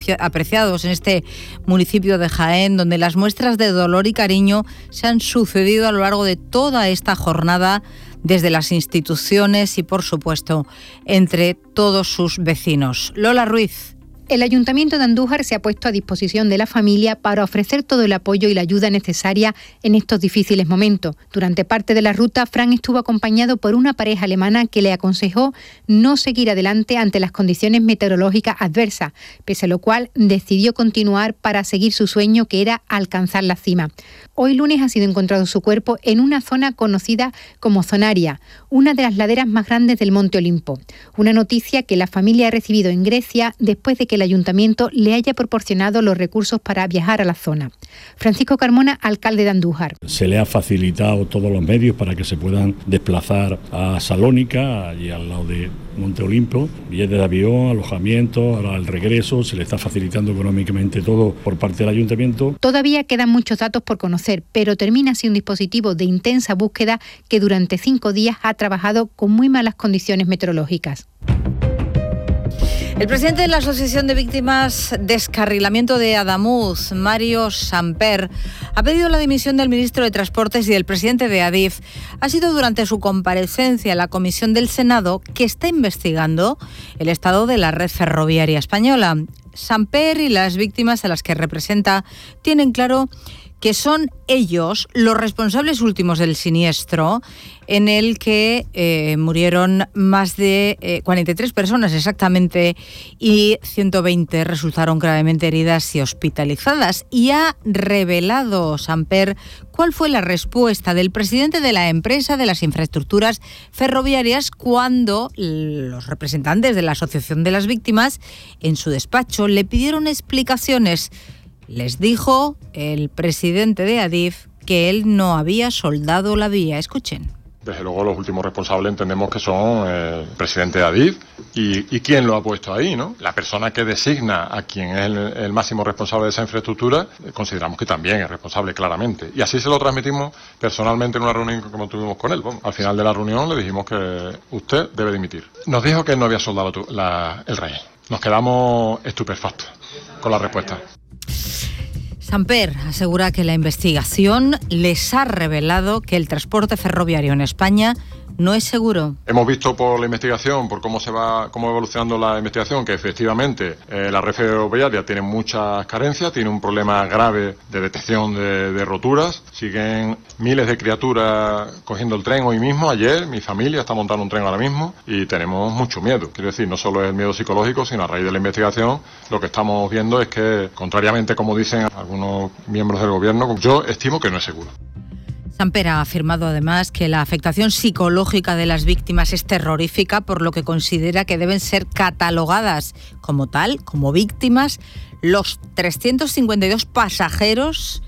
apreciados en este municipio de Jaén, donde las muestras de dolor y cariño se han sucedido a lo largo de toda esta jornada, desde las instituciones y, por supuesto, entre todos sus vecinos. Lola Ruiz. El Ayuntamiento de Andújar se ha puesto a disposición de la familia para ofrecer todo el apoyo y la ayuda necesaria en estos difíciles momentos. Durante parte de la ruta, Fran estuvo acompañado por una pareja alemana que le aconsejó no seguir adelante ante las condiciones meteorológicas adversas, pese a lo cual decidió continuar para seguir su sueño, que era alcanzar la cima. Hoy lunes ha sido encontrado su cuerpo en una zona conocida como Zonaria, una de las laderas más grandes del Monte Olimpo. Una noticia que la familia ha recibido en Grecia después de que el Ayuntamiento le haya proporcionado los recursos para viajar a la zona. Francisco Carmona, alcalde de Andújar. Se le ha facilitado todos los medios para que se puedan desplazar a Salónica, allí al lado de Monte Olimpo, billetes de avión, alojamiento, ahora el regreso, se le está facilitando económicamente todo por parte del Ayuntamiento. Todavía quedan muchos datos por conocer, pero termina así un dispositivo de intensa búsqueda que durante 5 días ha trabajado con muy malas condiciones meteorológicas. El presidente de la Asociación de Víctimas Descarrilamiento de Adamuz, Mario Samper, ha pedido la dimisión del ministro de Transportes y del presidente de Adif. Ha sido durante su comparecencia en la comisión del Senado, que está investigando el estado de la red ferroviaria española. Samper y las víctimas a las que representa tienen claro que son ellos los responsables últimos del siniestro, en el que murieron más de 43 personas exactamente y 120 resultaron gravemente heridas y hospitalizadas. Y ha revelado Samper cuál fue la respuesta del presidente de la empresa de las infraestructuras ferroviarias cuando los representantes de la Asociación de las Víctimas en su despacho le pidieron explicaciones. Les dijo el presidente de Adif que él no había soldado la vía. Escuchen. Desde luego los últimos responsables entendemos que son el presidente de Adif y quién lo ha puesto ahí, ¿no? La persona que designa a quien es el máximo responsable de esa infraestructura, consideramos que también es responsable claramente. Y así se lo transmitimos personalmente en una reunión como tuvimos con él. Bueno, al final de la reunión le dijimos que usted debe dimitir. Nos dijo que él no había soldado el rey. Nos quedamos estupefactos con la respuesta. Samper asegura que la investigación les ha revelado que el transporte ferroviario en España no es seguro. Hemos visto por la investigación, por cómo va evolucionando la investigación, que efectivamente la red ferroviaria tiene muchas carencias, tiene un problema grave de detección de roturas. Siguen miles de criaturas cogiendo el tren hoy mismo. Ayer mi familia está montando un tren ahora mismo y tenemos mucho miedo. Quiero decir, no solo es el miedo psicológico, sino a raíz de la investigación lo que estamos viendo es que, contrariamente como dicen algunos miembros del gobierno, yo estimo que no es seguro. Samper ha afirmado además que la afectación psicológica de las víctimas es terrorífica, por lo que considera que deben ser catalogadas como tal, como víctimas, los 352 pasajeros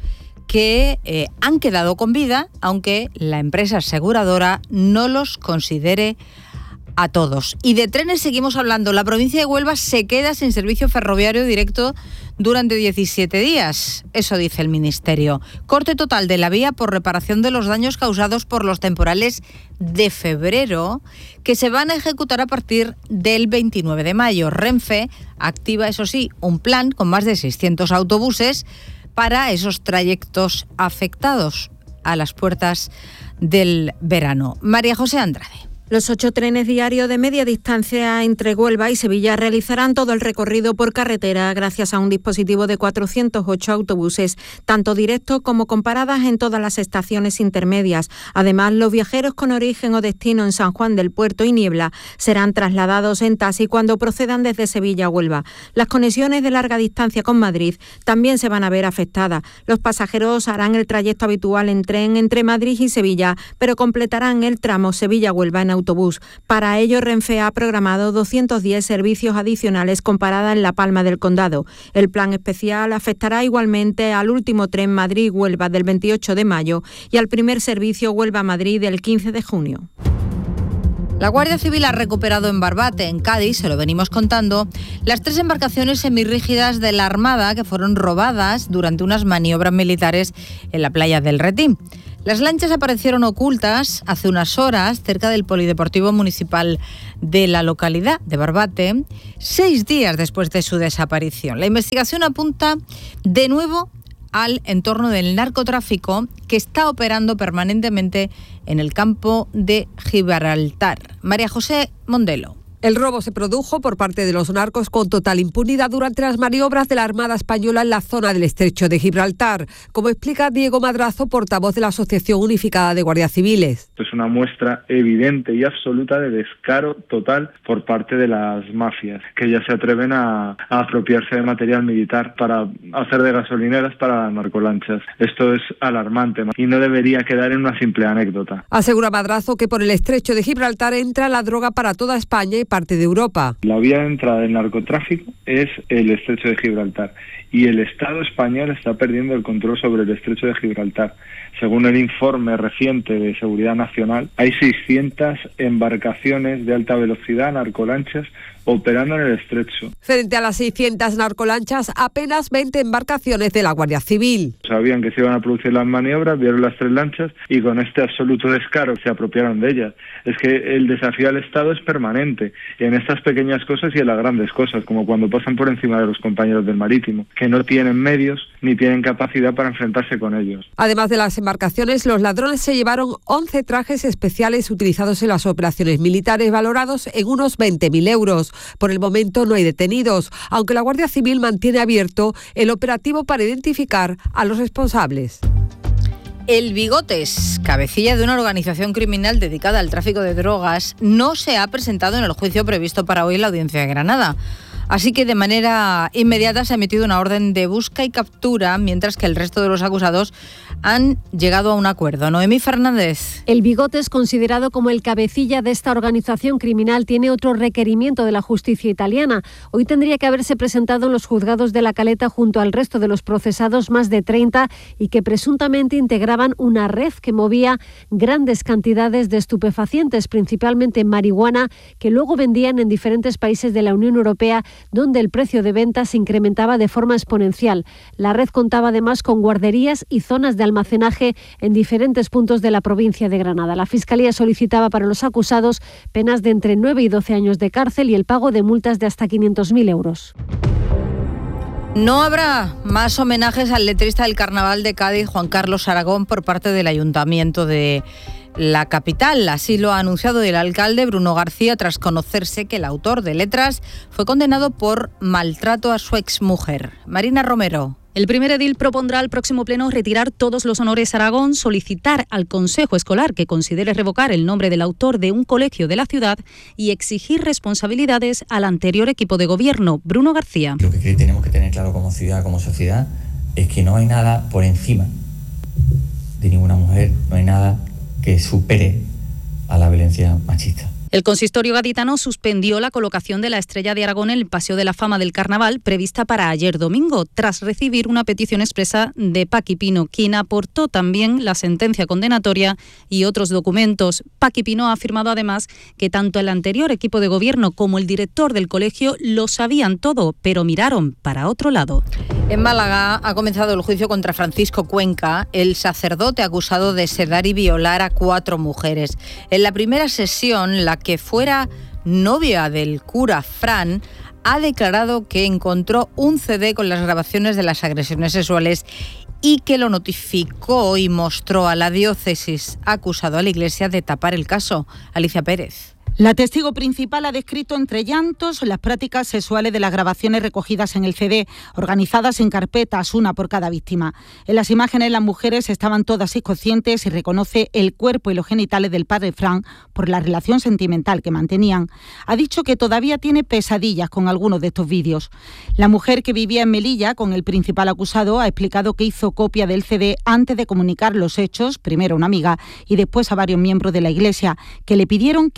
que han quedado con vida, aunque la empresa aseguradora no los considere a todos. Y de trenes seguimos hablando. La provincia de Huelva se queda sin servicio ferroviario directo durante 17 días. Eso dice el Ministerio. Corte total de la vía por reparación de los daños causados por los temporales de febrero, que se van a ejecutar a partir del 29 de mayo. Renfe activa, eso sí, un plan con más de 600 autobuses para esos trayectos afectados a las puertas del verano. María José Andrade. Los 8 trenes diarios de media distancia entre Huelva y Sevilla realizarán todo el recorrido por carretera gracias a un dispositivo de 408 autobuses, tanto directos como con paradas en todas las estaciones intermedias. Además, los viajeros con origen o destino en San Juan del Puerto y Niebla serán trasladados en taxi cuando procedan desde Sevilla a Huelva. Las conexiones de larga distancia con Madrid también se van a ver afectadas. Los pasajeros harán el trayecto habitual en tren entre Madrid y Sevilla, pero completarán el tramo Sevilla-Huelva en autobús. Para ello, Renfe ha programado 210 servicios adicionales con parada en La Palma del Condado. El plan especial afectará igualmente al último tren Madrid-Huelva del 28 de mayo y al primer servicio Huelva-Madrid del 15 de junio. La Guardia Civil ha recuperado en Barbate, en Cádiz, se lo venimos contando, las 3 embarcaciones semirrígidas de la Armada que fueron robadas durante unas maniobras militares en la playa del Retí. Las lanchas aparecieron ocultas hace unas horas cerca del polideportivo municipal de la localidad de Barbate, 6 días después de su desaparición. La investigación apunta de nuevo al entorno del narcotráfico que está operando permanentemente en el campo de Gibraltar. María José Mondelo. El robo se produjo por parte de los narcos con total impunidad durante las maniobras de la Armada Española en la zona del Estrecho de Gibraltar, como explica Diego Madrazo, portavoz de la Asociación Unificada de Guardias Civiles. Es una muestra evidente y absoluta de descaro total por parte de las mafias, que ya se atreven a apropiarse de material militar para hacer de gasolineras para las narcolanchas. Esto es alarmante y no debería quedar en una simple anécdota. Asegura Madrazo que por el Estrecho de Gibraltar entra la droga para toda España y parte de Europa. La vía de entrada del narcotráfico es el Estrecho de Gibraltar y el Estado español está perdiendo el control sobre el Estrecho de Gibraltar. Según el informe reciente de Seguridad Nacional, hay 600 embarcaciones de alta velocidad, narcolanchas, operando en el estrecho. Frente a las 600 narcolanchas, apenas 20 embarcaciones de la Guardia Civil. Sabían que se iban a producir las maniobras, vieron las 3 lanchas y con este absoluto descaro se apropiaron de ellas. Es que el desafío al Estado es permanente, en estas pequeñas cosas y en las grandes cosas, como cuando pasan por encima de los compañeros del marítimo, que no tienen medios ni tienen capacidad para enfrentarse con ellos. Además de las embarcaciones, los ladrones se llevaron 11 trajes especiales utilizados en las operaciones militares, valorados en unos 20.000 euros. Por el momento no hay detenidos, aunque la Guardia Civil mantiene abierto el operativo para identificar a los responsables. El Bigotes, cabecilla de una organización criminal dedicada al tráfico de drogas, no se ha presentado en el juicio previsto para hoy en la Audiencia de Granada. Así que de manera inmediata se ha emitido una orden de busca y captura, mientras que el resto de los acusados han llegado a un acuerdo. Noemí Fernández. El Bigotes, considerado como el cabecilla de esta organización criminal, tiene otro requerimiento de la justicia italiana. Hoy tendría que haberse presentado en los juzgados de La Caleta junto al resto de los procesados, más de 30, y que presuntamente integraban una red que movía grandes cantidades de estupefacientes, principalmente marihuana, que luego vendían en diferentes países de la Unión Europea, donde el precio de venta se incrementaba de forma exponencial. La red contaba además con guarderías y zonas de almacenaje en diferentes puntos de la provincia de Granada. La Fiscalía solicitaba para los acusados penas de entre 9 y 12 años de cárcel y el pago de multas de hasta 500.000 euros. No habrá más homenajes al letrista del Carnaval de Cádiz, Juan Carlos Aragón, por parte del Ayuntamiento de la capital. Así lo ha anunciado el alcalde Bruno García, tras conocerse que el autor de letras fue condenado por maltrato a su exmujer. Marina Romero. El primer edil propondrá al próximo pleno retirar todos los honores a Aragón, solicitar al Consejo Escolar que considere revocar el nombre del autor de un colegio de la ciudad y exigir responsabilidades al anterior equipo de gobierno. Bruno García. Lo que tenemos que tener claro como ciudad, como sociedad, es que no hay nada por encima de ninguna mujer, no hay nada que supere a la violencia machista. El consistorio gaditano suspendió la colocación de la estrella de Aragón en el Paseo de la Fama del Carnaval, prevista para ayer domingo, tras recibir una petición expresa de Paqui Pino, quien aportó también la sentencia condenatoria y otros documentos. Paqui Pino ha afirmado además que tanto el anterior equipo de gobierno como el director del colegio lo sabían todo, pero miraron para otro lado. En Málaga ha comenzado el juicio contra Francisco Cuenca, el sacerdote acusado de sedar y violar a 4 mujeres. En la primera sesión, la que fuera novia del cura Fran ha declarado que encontró un CD con las grabaciones de las agresiones sexuales y que lo notificó y mostró a la diócesis, acusado a la Iglesia de tapar el caso. Alicia Pérez. La testigo principal ha descrito entre llantos las prácticas sexuales de las grabaciones recogidas en el CD, organizadas en carpetas, una por cada víctima. En las imágenes las mujeres estaban todas inconscientes y reconoce el cuerpo y los genitales del padre Fran por la relación sentimental que mantenían. Ha dicho que todavía tiene pesadillas con algunos de estos vídeos. La mujer que vivía en Melilla con el principal acusado ha explicado que hizo copia del CD antes de comunicar los hechos, primero a una amiga y después a varios miembros de la Iglesia, que le pidieron que no dijera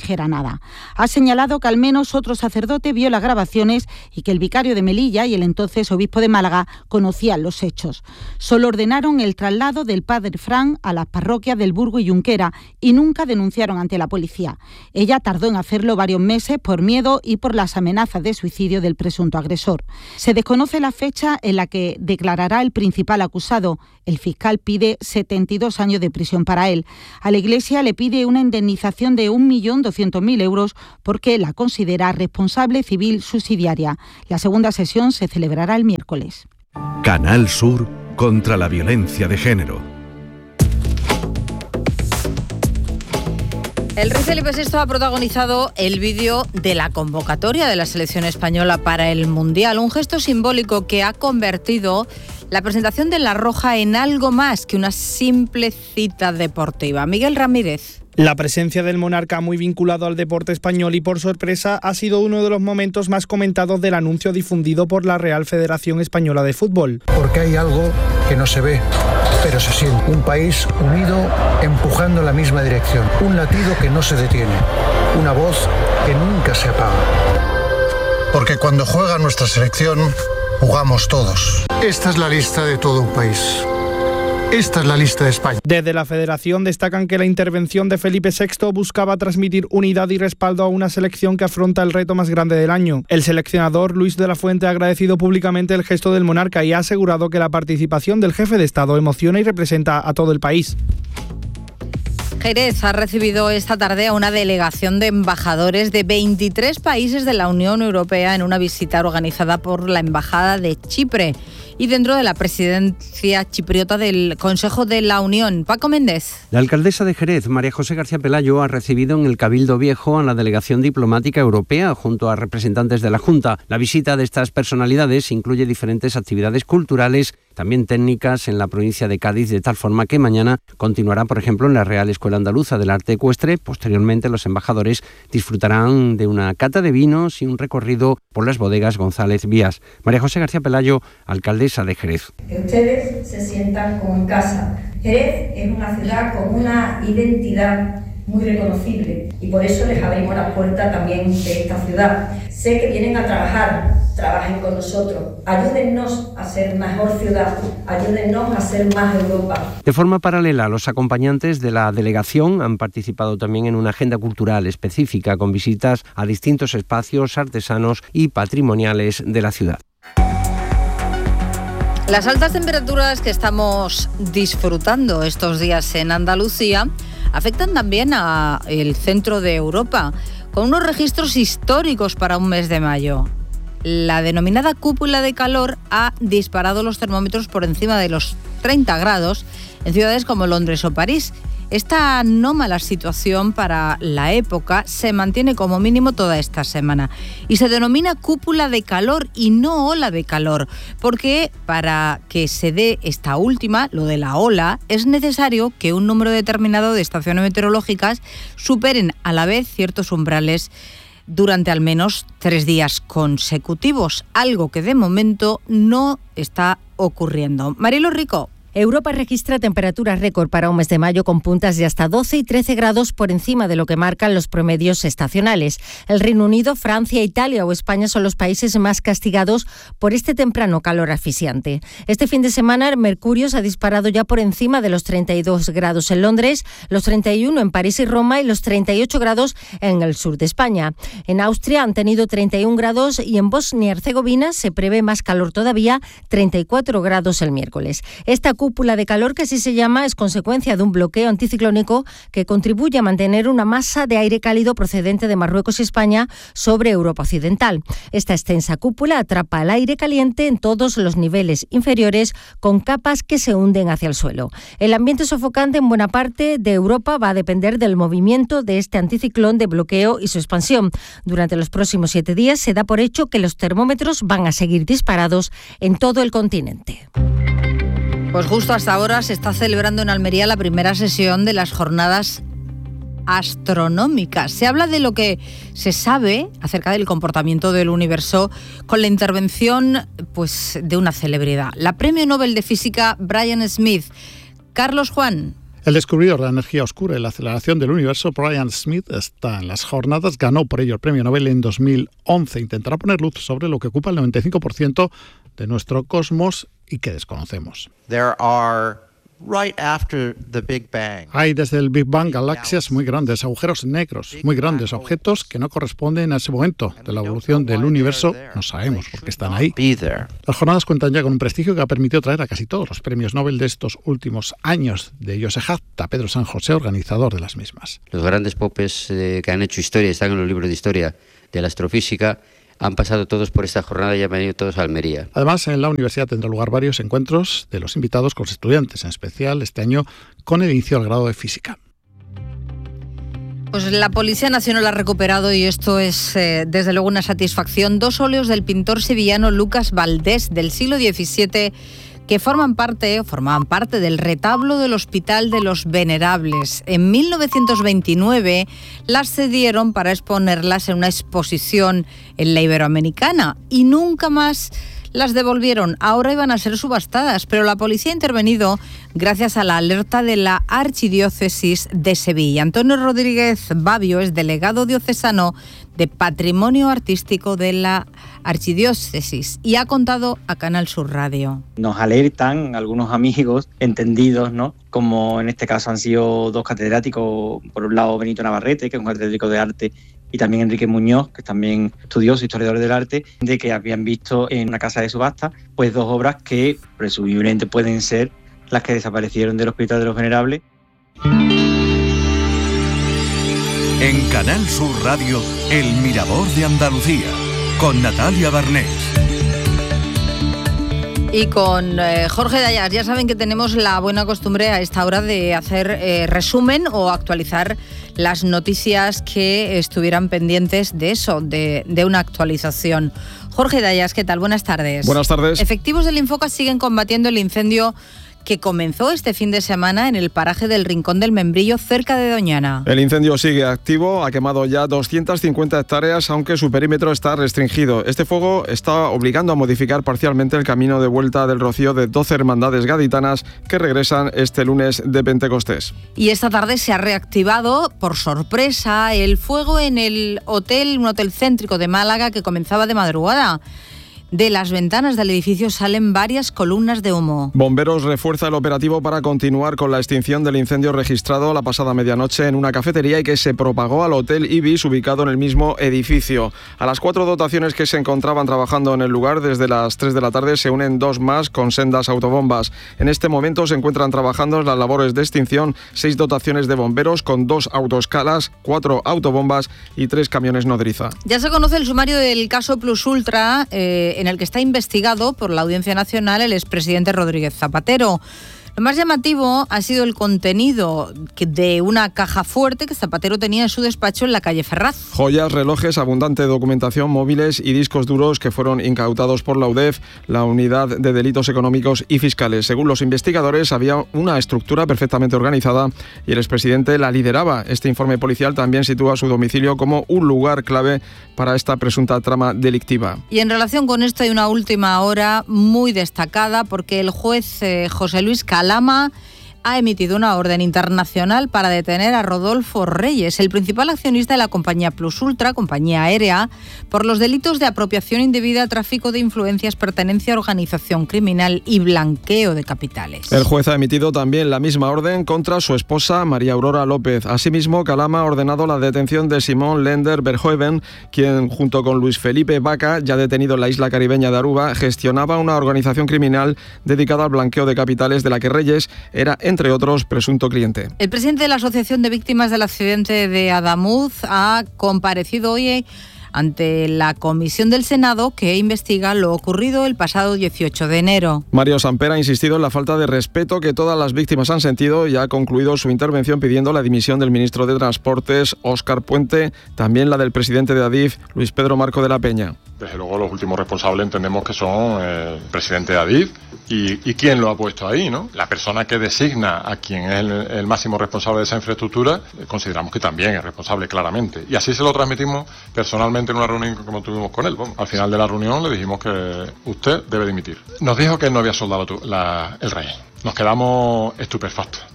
dijera nada. Ha señalado que al menos otro sacerdote vio las grabaciones y que el vicario de Melilla y el entonces obispo de Málaga conocían los hechos. Solo ordenaron el traslado del padre Fran a las parroquias del Burgo y Junquera y nunca denunciaron ante la policía. Ella tardó en hacerlo varios meses por miedo y por las amenazas de suicidio del presunto agresor. Se desconoce la fecha en la que declarará el principal acusado. El fiscal pide 72 años de prisión para él. A la Iglesia le pide una indemnización de 1.200.000 euros porque la considera responsable civil subsidiaria. La segunda sesión se celebrará el miércoles. Canal Sur contra la violencia de género. El rey Felipe VI ha protagonizado el vídeo de la convocatoria de la selección española para el Mundial, un gesto simbólico que ha convertido la presentación de La Roja en algo más que una simple cita deportiva. Miguel Ramírez. La presencia del monarca, muy vinculado al deporte español y por sorpresa, ha sido uno de los momentos más comentados del anuncio difundido por la Real Federación Española de Fútbol. Porque hay algo que no se ve, pero se siente. Un país unido empujando en la misma dirección. Un latido que no se detiene. Una voz que nunca se apaga. Porque cuando juega nuestra selección, jugamos todos. Esta es la lista de todo un país. Esta es la lista de España. Desde la Federación destacan que la intervención de Felipe VI buscaba transmitir unidad y respaldo a una selección que afronta el reto más grande del año. El seleccionador Luis de la Fuente ha agradecido públicamente el gesto del monarca y ha asegurado que la participación del jefe de Estado emociona y representa a todo el país. Jerez ha recibido esta tarde a una delegación de embajadores de 23 países de la Unión Europea en una visita organizada por la Embajada de Chipre y dentro de la presidencia chipriota del Consejo de la Unión. Paco Méndez. La alcaldesa de Jerez, María José García Pelayo, ha recibido en el Cabildo Viejo a la delegación diplomática europea junto a representantes de la Junta. La visita de estas personalidades incluye diferentes actividades culturales, también técnicas en la provincia de Cádiz, de tal forma que mañana continuará, por ejemplo, en la Real Escuela Andaluza del Arte Ecuestre. Posteriormente, los embajadores disfrutarán de una cata de vinos y un recorrido por las bodegas González Vías. María José García Pelayo, alcaldesa de Jerez. Que ustedes se sientan como en casa. Jerez es una ciudad con una identidad muy reconocible y por eso les abrimos la puerta también de esta ciudad. Sé que vienen a trabajar, trabajen con nosotros, ayúdennos a ser mejor ciudad, ayúdennos a ser más Europa. De forma paralela, los acompañantes de la delegación han participado también en una agenda cultural específica con visitas a distintos espacios artesanos y patrimoniales de la ciudad. Las altas temperaturas que estamos disfrutando estos días en Andalucía afectan también al centro de Europa, con unos registros históricos para un mes de mayo. La denominada cúpula de calor ha disparado los termómetros por encima de los 30 grados en ciudades como Londres o París. Esta anómala situación para la época se mantiene como mínimo toda esta semana y se denomina cúpula de calor y no ola de calor, porque para que se dé esta última, lo de la ola, es necesario que un número determinado de estaciones meteorológicas superen a la vez ciertos umbrales durante al menos 3 días consecutivos, algo que de momento no está ocurriendo. Marilo Rico. Europa registra temperaturas récord para un mes de mayo con puntas de hasta 12 y 13 grados por encima de lo que marcan los promedios estacionales. El Reino Unido, Francia, Italia o España son los países más castigados por este temprano calor asfixiante. Este fin de semana el mercurio se ha disparado ya por encima de los 32 grados en Londres, los 31 en París y Roma y los 38 grados en el sur de España. En Austria han tenido 31 grados y en Bosnia y Herzegovina se prevé más calor todavía, 34 grados el miércoles. Esta cúpula de calor, que así se llama, es consecuencia de un bloqueo anticiclónico que contribuye a mantener una masa de aire cálido procedente de Marruecos y España sobre Europa occidental. Esta extensa cúpula atrapa el aire caliente en todos los niveles inferiores con capas que se hunden hacia el suelo. El ambiente sofocante en buena parte de Europa va a depender del movimiento de este anticiclón de bloqueo y su expansión. Durante los próximos 7 días se da por hecho que los termómetros van a seguir disparados en todo el continente. Pues justo hasta ahora se está celebrando en Almería la primera sesión de las jornadas astronómicas. Se habla de lo que se sabe acerca del comportamiento del universo con la intervención de una celebridad, la Premio Nobel de Física Brian Smith. Carlos Juan. El descubridor de la energía oscura y la aceleración del universo, Brian Smith, está en las jornadas, ganó por ello el premio Nobel en 2011. Intentará poner luz sobre lo que ocupa el 95% de nuestro cosmos y que desconocemos. Hay desde el Big Bang galaxias muy grandes, agujeros negros muy grandes, objetos que no corresponden a ese momento de la evolución del universo. No sabemos por qué están ahí. Las jornadas cuentan ya con un prestigio que ha permitido traer a casi todos los premios Nobel de estos últimos años. De ellos se jacta Pedro San José, organizador de las mismas. Los grandes popes que han hecho historia, están en los libros de historia de la astrofísica, han pasado todos por esta jornada y han venido todos a Almería. Además, en la universidad tendrá lugar varios encuentros de los invitados con los estudiantes, en especial este año con el inicio al grado de física. Pues la Policía Nacional ha recuperado, y esto es desde luego una satisfacción, 2 óleos del pintor sevillano Lucas Valdés del siglo XVII que formaban parte del retablo del Hospital de los Venerables. En 1929 las cedieron para exponerlas en una exposición en la Iberoamericana y nunca más las devolvieron. Ahora iban a ser subastadas, pero la policía ha intervenido gracias a la alerta de la Archidiócesis de Sevilla. Antonio Rodríguez Babio es delegado diocesano de Patrimonio Artístico de la Archidiócesis y ha contado a Canal Sur Radio. Nos alertan algunos amigos entendidos, ¿no? Como en este caso han sido 2 catedráticos, por un lado Benito Navarrete, que es un catedrático de arte, y también Enrique Muñoz, que es también estudioso, historiador del arte, de que habían visto en una casa de subasta pues 2 obras que presumiblemente pueden ser las que desaparecieron del Hospital de los Venerables. En Canal Sur Radio, El Mirador de Andalucía, con Natalia Barnés. Y con Jorge Dayas. Ya saben que tenemos la buena costumbre a esta hora de hacer resumen o actualizar las noticias que estuvieran pendientes de eso, de una actualización. Jorge Dayas, ¿qué tal? Buenas tardes. Buenas tardes. Efectivos del Infoca siguen combatiendo el incendio que comenzó este fin de semana en el paraje del Rincón del Membrillo, cerca de Doñana. El incendio sigue activo, ha quemado ya 250 hectáreas, aunque su perímetro está restringido. Este fuego está obligando a modificar parcialmente el camino de vuelta del Rocío de 12 hermandades gaditanas que regresan este lunes de Pentecostés. Y esta tarde se ha reactivado, por sorpresa, el fuego en un hotel céntrico de Málaga que comenzaba de madrugada. De las ventanas del edificio salen varias columnas de humo. Bomberos refuerza el operativo para continuar con la extinción del incendio registrado la pasada medianoche en una cafetería y que se propagó al Hotel Ibis ubicado en el mismo edificio. A las 4 dotaciones que se encontraban trabajando en el lugar desde las 3 de la tarde se unen 2 más con sendas autobombas. En este momento se encuentran trabajando en las labores de extinción 6 dotaciones de bomberos con 2 autoescalas, 4 autobombas y 3 camiones nodriza. Ya se conoce el sumario del caso Plus Ultra, en el que está investigado por la Audiencia Nacional el expresidente Rodríguez Zapatero. Lo más llamativo ha sido el contenido de una caja fuerte que Zapatero tenía en su despacho en la calle Ferraz. Joyas, relojes, abundante documentación, móviles y discos duros que fueron incautados por la UDEF, la Unidad de Delitos Económicos y Fiscales. Según los investigadores, había una estructura perfectamente organizada y el expresidente la lideraba. Este informe policial también sitúa su domicilio como un lugar clave para esta presunta trama delictiva. Y en relación con esto hay una última hora muy destacada porque el juez José Luis Calama ha emitido una orden internacional para detener a Rodolfo Reyes, el principal accionista de la compañía Plus Ultra, compañía aérea, por los delitos de apropiación indebida, tráfico de influencias, pertenencia a organización criminal y blanqueo de capitales. El juez ha emitido también la misma orden contra su esposa María Aurora López. Asimismo, Calama ha ordenado la detención de Simón Lender Verhoeven, quien junto con Luis Felipe Vaca, ya detenido en la isla caribeña de Aruba, gestionaba una organización criminal dedicada al blanqueo de capitales de la que Reyes era, entre otros, presunto cliente. El presidente de la Asociación de Víctimas del Accidente de Adamuz ha comparecido hoy ante la comisión del Senado que investiga lo ocurrido el pasado 18 de enero. Mario Samper ha insistido en la falta de respeto que todas las víctimas han sentido y ha concluido su intervención pidiendo la dimisión del ministro de Transportes, Óscar Puente, también la del presidente de Adif, Luis Pedro Marco de la Peña. Desde luego los últimos responsables entendemos que son el presidente de Adif y quién lo ha puesto ahí, ¿no? La persona que designa a quien es el máximo responsable de esa infraestructura, consideramos que también es responsable claramente. Y así se lo transmitimos personalmente en una reunión como tuvimos con él. Bueno, al final de la reunión le dijimos que usted debe dimitir. Nos dijo que él no había soldado el rey. Nos quedamos estupefactos.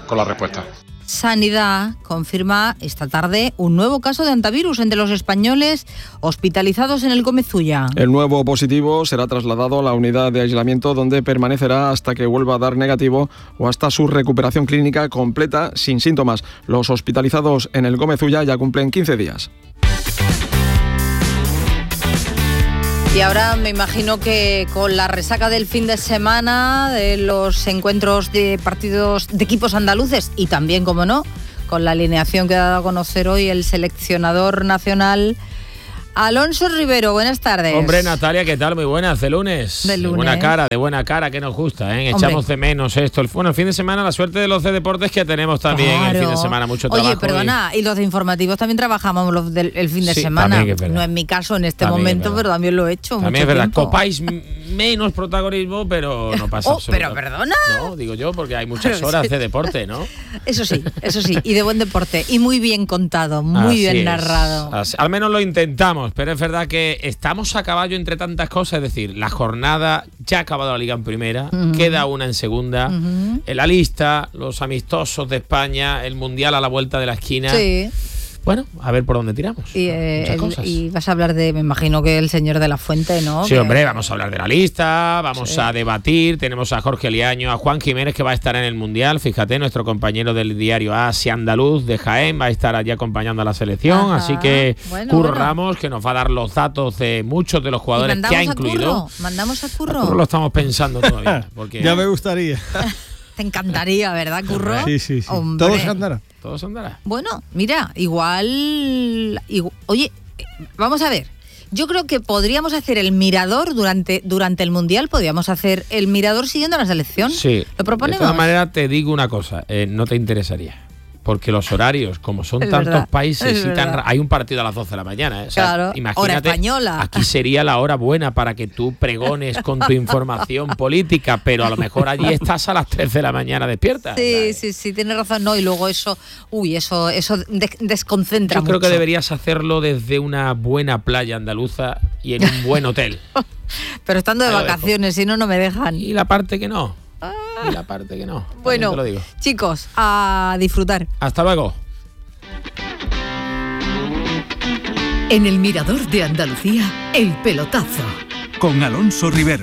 la respuesta. Sanidad confirma esta tarde un nuevo caso de hantavirus entre los españoles hospitalizados en el Gómez Ulla. El nuevo positivo será trasladado a la unidad de aislamiento, donde permanecerá hasta que vuelva a dar negativo o hasta su recuperación clínica completa sin síntomas. Los hospitalizados en el Gómez Ulla ya cumplen 15 días. Y ahora me imagino que con la resaca del fin de semana, de los encuentros de partidos de equipos andaluces y también, como no, con la alineación que ha dado a conocer hoy el seleccionador nacional Alonso Rivero. Buenas tardes. Hombre, Natalia, ¿qué tal? Muy buenas, de lunes. De lunes. De buena cara, que nos gusta, ¿eh? Echamos de menos esto. Bueno, el fin de semana, la suerte de los de deportes que tenemos también. Claro. El fin de semana, mucho trabajo. Oye, perdona, y los de informativos también trabajamos el fin de semana. No es mi caso en este momento, pero también lo he hecho. También mucho es verdad, tiempo. Copáis menos protagonismo, pero no pasa absolutamente. Pero perdona. No, digo yo, porque hay muchas horas de deporte, ¿no? Eso sí, y de buen deporte. Y muy bien contado, muy bien narrado. Al menos lo intentamos, pero es verdad que estamos a caballo entre tantas cosas, es decir, la jornada ya ha acabado la Liga en primera, queda una en segunda, en la lista, los amistosos de España, el Mundial a la vuelta de la esquina. Sí. Bueno, a ver por dónde tiramos. Y vas a hablar de, me imagino que el señor de la Fuente, ¿no? Sí, hombre, vamos a hablar de la lista, vamos a debatir. Tenemos a Jorge Liaño, a Juan Jiménez, que va a estar en el Mundial. Fíjate, nuestro compañero del diario Asia Andaluz de Jaén va a estar allí acompañando a la selección. Así que Curro Ramos, que nos va a dar los datos de muchos de los jugadores que ha incluido. ¿Mandamos a Curro? A Curro lo estamos pensando todavía. Porque ya me gustaría. Te encantaría, ¿verdad, Curro? Sí. Hombre. Todo se andará. Bueno, mira, igual. Oye, vamos a ver. Yo creo que podríamos hacer el mirador durante el Mundial, podríamos hacer el mirador siguiendo la selección. Sí. ¿Lo proponemos? De todas maneras, te digo una cosa, no te interesaría. Porque los horarios, como son tantos países y hay un partido a las 12 de la mañana, o sea, claro, imagínate, hora española. Aquí sería la hora buena para que tú pregones con tu información política, pero a lo mejor allí estás a las 3 de la mañana despierta. Sí, tienes razón, no, y luego eso desconcentra mucho. Yo creo que deberías hacerlo desde una buena playa andaluza y en un buen hotel. Pero estando de vacaciones, si no me dejan. Y la parte que no. Y la parte que no. Bueno, te lo digo. Chicos, a disfrutar. Hasta luego. En el Mirador de Andalucía, el pelotazo. Con Alonso Rivero.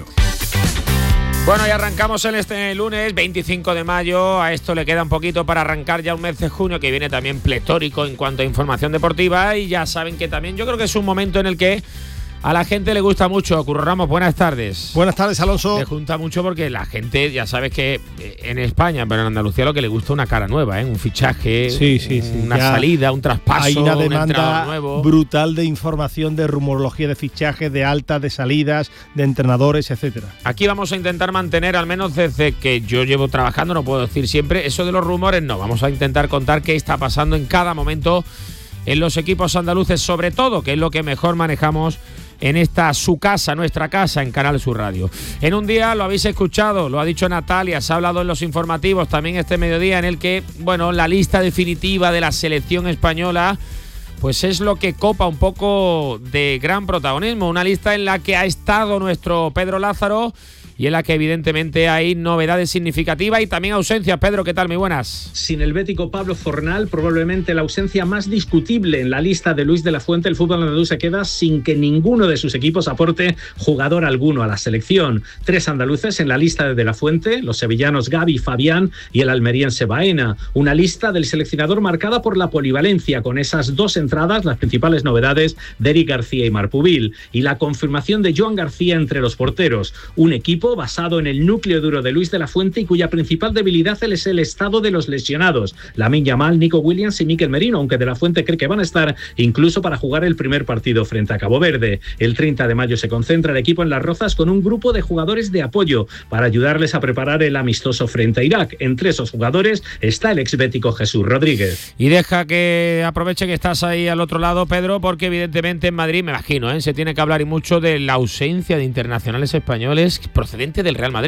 Bueno, y arrancamos en este lunes 25 de mayo. A esto le queda un poquito para arrancar ya un mes de junio que viene también pletórico en cuanto a información deportiva. Y ya saben que también yo creo que es un momento en el que a la gente le gusta mucho. Curro Ramos, buenas tardes. Buenas tardes, Alonso. Le junta mucho porque la gente, ya sabes que en España, pero en Andalucía lo que le gusta una cara nueva, un fichaje, una salida, un traspaso, hay una un demanda entrenador nuevo. Brutal de información, de rumorología de fichajes, de altas, de salidas, de entrenadores, etcétera. Aquí vamos a intentar mantener, al menos desde que yo llevo trabajando, no puedo decir siempre, eso de los rumores no. Vamos a intentar contar qué está pasando en cada momento en los equipos andaluces, sobre todo, que es lo que mejor manejamos en esta su casa, nuestra casa, en Canal Sur Radio. En un día, lo habéis escuchado, lo ha dicho Natalia, se ha hablado en los informativos también este mediodía, en el que, bueno, la lista definitiva de la selección española, pues es lo que copa un poco de gran protagonismo. Una lista en la que ha estado nuestro Pedro Lázaro y en la que evidentemente hay novedades significativas y también ausencias. Pedro, ¿qué tal? Muy buenas. Sin el bético Pablo Fornal, probablemente la ausencia más discutible en la lista de Luis de la Fuente, el fútbol andaluz se queda sin que ninguno de sus equipos aporte jugador alguno a la selección. 3 andaluces en la lista de la Fuente, los sevillanos Gavi, Fabián y el almeriense Baena. Una lista del seleccionador marcada por la polivalencia, con esas 2 entradas, las principales novedades de Eric García y Marpubil, y la confirmación de Joan García entre los porteros. Un equipo basado en el núcleo duro de Luis de la Fuente y cuya principal debilidad es el estado de los lesionados. Lamine Yamal, Nico Williams y Mikel Merino, aunque de la Fuente cree que van a estar incluso para jugar el primer partido frente a Cabo Verde. El 30 de mayo se concentra el equipo en Las Rozas con un grupo de jugadores de apoyo para ayudarles a preparar el amistoso frente a Irak. Entre esos jugadores está el exbético Jesús Rodríguez. Y deja que aproveche que estás ahí al otro lado, Pedro, porque evidentemente en Madrid, me imagino, se tiene que hablar y mucho de la ausencia de internacionales españoles procedentes del Real Madrid.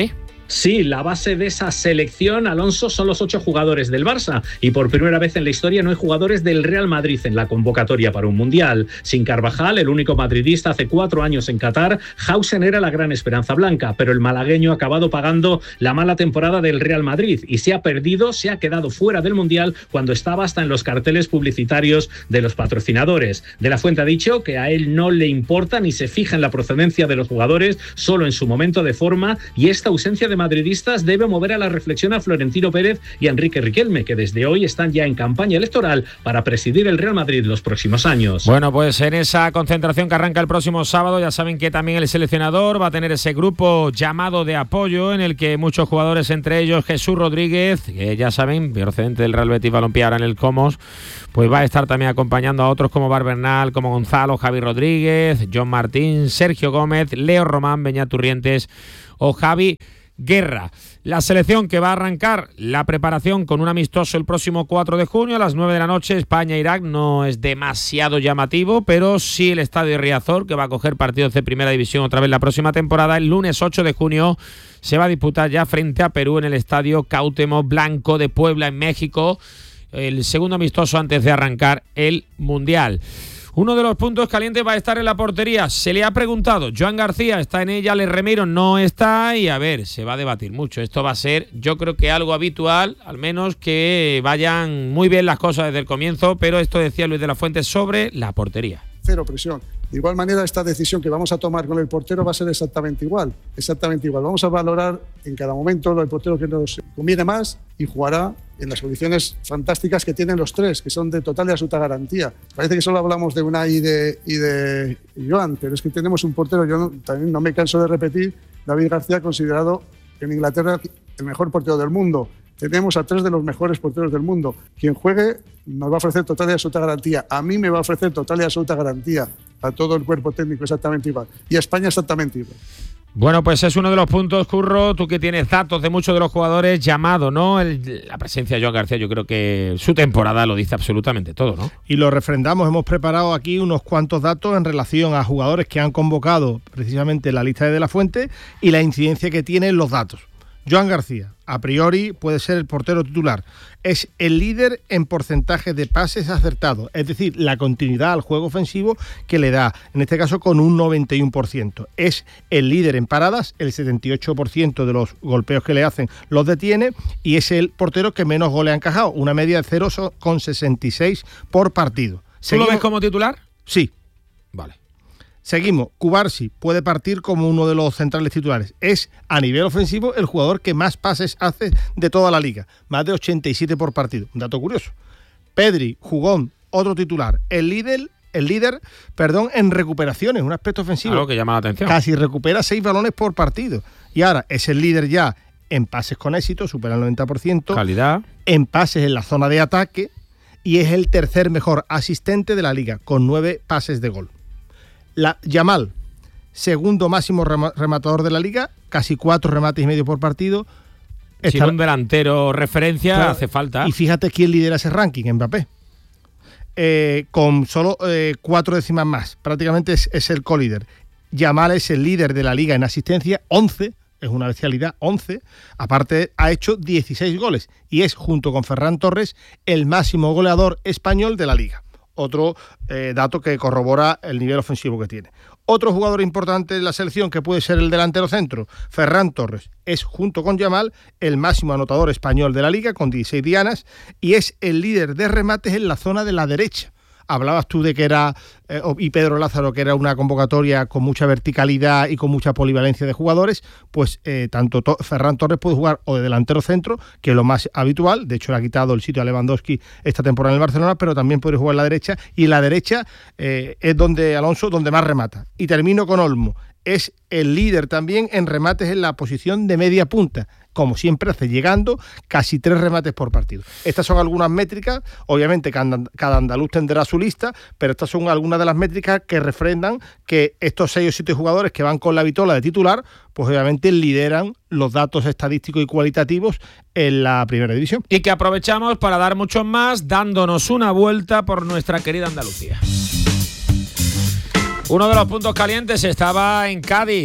Sí, la base de esa selección, Alonso, son los 8 jugadores del Barça y por primera vez en la historia no hay jugadores del Real Madrid en la convocatoria para un Mundial. Sin Carvajal, el único madridista hace 4 años en Qatar, Hausen era la gran esperanza blanca, pero el malagueño ha acabado pagando la mala temporada del Real Madrid y se ha quedado fuera del Mundial cuando estaba hasta en los carteles publicitarios de los patrocinadores. De la Fuente ha dicho que a él no le importa ni se fija en la procedencia de los jugadores, solo en su momento de forma, y esta ausencia de madridistas debe mover a la reflexión a Florentino Pérez y a Enrique Riquelme, que desde hoy están ya en campaña electoral para presidir el Real Madrid los próximos años. Bueno, pues en esa concentración que arranca el próximo sábado, ya saben que también el seleccionador va a tener ese grupo llamado de apoyo en el que muchos jugadores, entre ellos Jesús Rodríguez, que ya saben, procedente del Real Betis Balompié, ahora en el Comos, pues va a estar también acompañando a otros como Bar Bernal, como Gonzalo, Javi Rodríguez, John Martín, Sergio Gómez, Leo Román, Beñat Turrientes o Javi Guerra. La selección que va a arrancar la preparación con un amistoso el próximo 4 de junio a las 9 de la noche, España-Irak. No es demasiado llamativo, pero sí el estadio de Riazor, que va a coger partidos de Primera División otra vez la próxima temporada. El lunes 8 de junio se va a disputar ya frente a Perú en el estadio Cuauhtémoc Blanco de Puebla, en México, el segundo amistoso antes de arrancar el Mundial. Uno de los puntos calientes va a estar en la portería. Se le ha preguntado, Joan García está en ella, Alex Remiro no está, y a ver, se va a debatir mucho. Esto va a ser, yo creo que algo habitual, al menos que vayan muy bien las cosas desde el comienzo, pero esto decía Luis de la Fuente sobre la portería. Cero presión. De igual manera, esta decisión que vamos a tomar con el portero va a ser exactamente igual. Vamos a valorar en cada momento el portero que nos conviene más y jugará en las condiciones fantásticas que tienen los tres, que son de total y absoluta garantía. Parece que solo hablamos de Unai y de Joan, pero es que tenemos un portero, también no me canso de repetir, David García, considerado en Inglaterra el mejor portero del mundo. Tenemos a 3 de los mejores porteros del mundo. Quien juegue nos va a ofrecer total y absoluta garantía. A mí me va a ofrecer total y absoluta garantía. A todo el cuerpo técnico exactamente igual. Y a España exactamente igual. Bueno, pues es uno de los puntos, Curro, tú que tienes datos de muchos de los jugadores, llamado, ¿no? La presencia de Joan García, yo creo que su temporada lo dice absolutamente todo, ¿no? Y lo refrendamos, hemos preparado aquí unos cuantos datos en relación a jugadores que han convocado precisamente la lista de la Fuente y la incidencia que tienen los datos. Joan García, a priori, puede ser el portero titular. Es el líder en porcentaje de pases acertados, es decir, la continuidad al juego ofensivo que le da, en este caso con un 91%. Es el líder en paradas, el 78% de los golpeos que le hacen los detiene, y es el portero que menos goles ha encajado, una media de 0,66 por partido. ¿Tú lo ves como titular? Sí. Vale. Seguimos, Cubarsí puede partir como uno de los centrales titulares. Es, a nivel ofensivo, el jugador que más pases hace de toda la liga. Más de 87 por partido. Un dato curioso. Pedri, jugón, otro titular. El líder, en recuperaciones, un aspecto ofensivo. Algo que llama la atención. Casi recupera 6 balones por partido. Y ahora es el líder ya en pases con éxito, supera el 90%. Calidad. En pases en la zona de ataque. Y es el tercer mejor asistente de la liga, con 9 pases de gol. Yamal, segundo máximo rematador de la liga, casi 4 remates y medio por partido. Sin un delantero referencia, claro, hace falta. Y fíjate quién lidera ese ranking, Mbappé. Con solo 4 décimas más, prácticamente es el colíder. Yamal es el líder de la liga en asistencia, 11, es una bestialidad, 11. Aparte, ha hecho 16 goles y es, junto con Ferran Torres, el máximo goleador español de la liga. Otro dato que corrobora el nivel ofensivo que tiene. Otro jugador importante de la selección, que puede ser el delantero centro, Ferran Torres, es, junto con Yamal, el máximo anotador español de la liga, con 16 dianas, y es el líder de remates en la zona de la derecha. Hablabas tú de que era, y Pedro Lázaro, que era una convocatoria con mucha verticalidad y con mucha polivalencia de jugadores, pues tanto Ferran Torres puede jugar o de delantero centro, que es lo más habitual, de hecho le ha quitado el sitio a Lewandowski esta temporada en el Barcelona, pero también puede jugar en la derecha, y en la derecha es donde Alonso, donde más remata. Y termino con Olmo, es el líder también en remates en la posición de media punta, como siempre hace, llegando casi 3 remates por partido. Estas son algunas métricas, obviamente cada andaluz tendrá su lista, pero estas son algunas de las métricas que refrendan que estos 6 o 7 jugadores que van con la vitola de titular, pues obviamente lideran los datos estadísticos y cualitativos en la Primera División. Y que aprovechamos para dar muchos más, dándonos una vuelta por nuestra querida Andalucía. Uno de los puntos calientes estaba en Cádiz.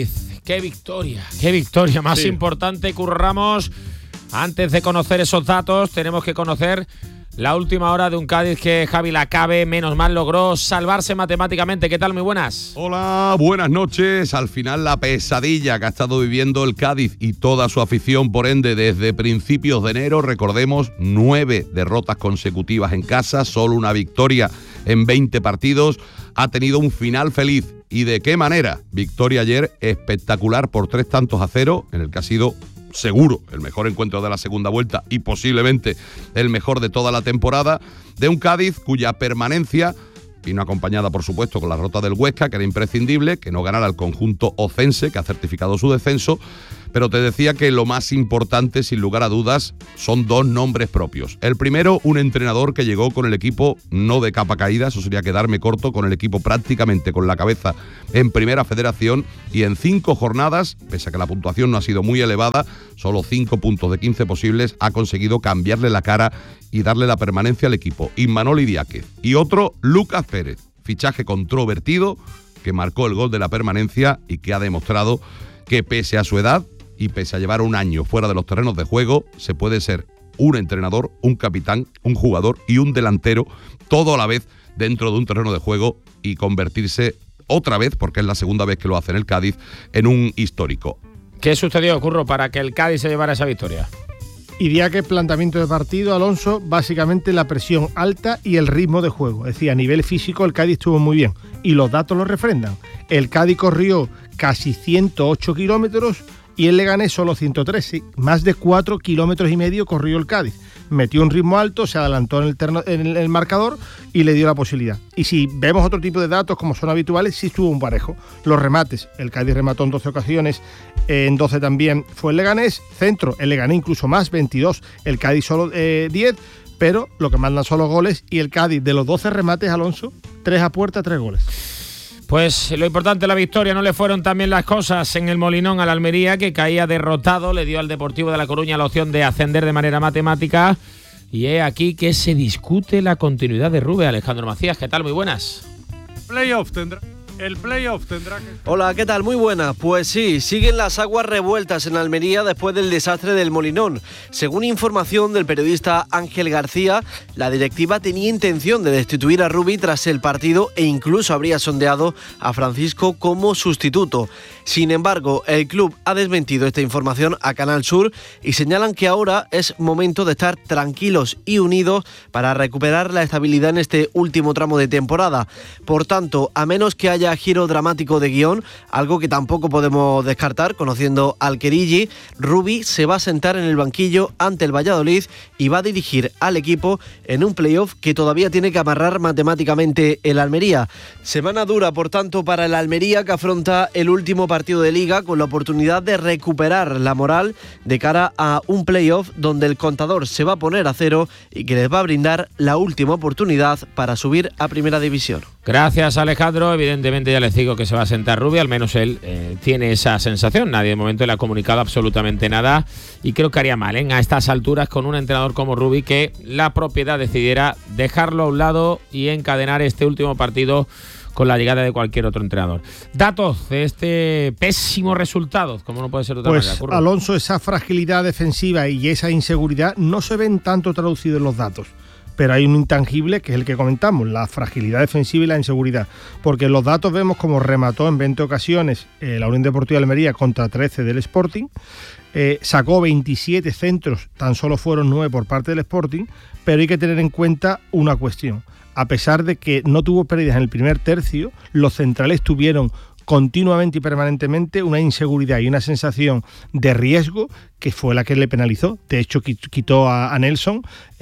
qué victoria más importante, Curro Ramos. Antes de conocer esos datos, tenemos que conocer la última hora de un Cádiz que Javi Lacabe, menos mal, logró salvarse matemáticamente. ¿Qué tal? Muy buenas. Hola, buenas noches. Al final la pesadilla que ha estado viviendo el Cádiz y toda su afición, por ende, desde principios de enero, recordemos, 9 derrotas consecutivas en casa, solo una victoria en 20 partidos, ha tenido un final feliz. ¿Y de qué manera? Victoria ayer espectacular por 3-0, en el que ha sido seguro el mejor encuentro de la segunda vuelta y posiblemente el mejor de toda la temporada, de un Cádiz cuya permanencia vino acompañada, por supuesto, con la derrota del Huesca, que era imprescindible, que no ganara el conjunto ocense, que ha certificado su descenso. Pero te decía que lo más importante, sin lugar a dudas, son 2 nombres propios. El primero, un entrenador que llegó con el equipo no de capa caída, eso sería quedarme corto, con el equipo prácticamente con la cabeza en Primera Federación, y en 5 jornadas, pese a que la puntuación no ha sido muy elevada, solo 5 puntos de 15 posibles, ha conseguido cambiarle la cara y darle la permanencia al equipo. Imanol Idiáquez. Y otro, Lucas Pérez, fichaje controvertido, que marcó el gol de la permanencia y que ha demostrado que pese a su edad y pese a llevar un año fuera de los terrenos de juego, se puede ser un entrenador, un capitán, un jugador y un delantero, todo a la vez dentro de un terreno de juego, y convertirse otra vez, porque es la segunda vez que lo hace en el Cádiz, en un histórico. ¿Qué sucedió, Curro, para que el Cádiz se llevara esa victoria? Idiáquez, planteamiento de partido, Alonso, básicamente la presión alta y el ritmo de juego. Es decir, a nivel físico el Cádiz estuvo muy bien y los datos lo refrendan. El Cádiz corrió casi 108 kilómetros y el Leganés solo 113, más de 4,5 kilómetros corrió el Cádiz. Metió un ritmo alto, se adelantó en el marcador y le dio la posibilidad. Y si vemos otro tipo de datos como son habituales, sí estuvo un parejo. Los remates, el Cádiz remató en 12 ocasiones, en 12 también fue el Leganés. Centro, el Leganés incluso más, 22, el Cádiz solo 10, pero lo que mandan son los goles, y el Cádiz de los 12 remates, Alonso, 3 a puerta, 3 goles. Pues lo importante, la victoria. No le fueron tan bien las cosas en el Molinón al Almería, que caía derrotado, le dio al Deportivo de La Coruña la opción de ascender de manera matemática, y es aquí que se discute la continuidad de Rubén. Alejandro Macías, ¿qué tal? Muy buenas. El playoff tendrá que... Hola, ¿qué tal? Muy buena. Pues sí, siguen las aguas revueltas en Almería después del desastre del Molinón. Según información del periodista Ángel García, la directiva tenía intención de destituir a Rubi tras el partido e incluso habría sondeado a Francisco como sustituto. Sin embargo, el club ha desmentido esta información a Canal Sur y señalan que ahora es momento de estar tranquilos y unidos para recuperar la estabilidad en este último tramo de temporada. Por tanto, a menos que haya giro dramático de guión, algo que tampoco podemos descartar conociendo al Querilli, Rubi se va a sentar en el banquillo ante el Valladolid y va a dirigir al equipo en un playoff que todavía tiene que amarrar matemáticamente el Almería. Semana dura, por tanto, para el Almería, que afronta el último partido de Liga con la oportunidad de recuperar la moral de cara a un playoff donde el contador se va a poner a 0 y que les va a brindar la última oportunidad para subir a Primera División. Gracias, Alejandro. Evidentemente ya les digo que se va a sentar Rubi, al menos él tiene esa sensación. Nadie de momento le ha comunicado absolutamente nada y creo que haría mal a estas alturas con un entrenador como Rubi, que la propiedad decidiera dejarlo a un lado y encadenar este último partido con la llegada de cualquier otro entrenador. Datos de este pésimo resultado, como no puede ser de otra manera. Pues Alonso, esa fragilidad defensiva y esa inseguridad no se ven tanto traducidos en los datos. Pero hay un intangible que es el que comentamos, la fragilidad defensiva y la inseguridad. Porque en los datos vemos como remató en 20 ocasiones la Unión Deportiva de Almería contra 13 del Sporting, sacó 27 centros, tan solo fueron 9 por parte del Sporting, pero hay que tener en cuenta una cuestión. A pesar de que no tuvo pérdidas en el primer tercio, los centrales tuvieron continuamente y permanentemente una inseguridad y una sensación de riesgo que fue la que le penalizó. De hecho, quitó a Nelson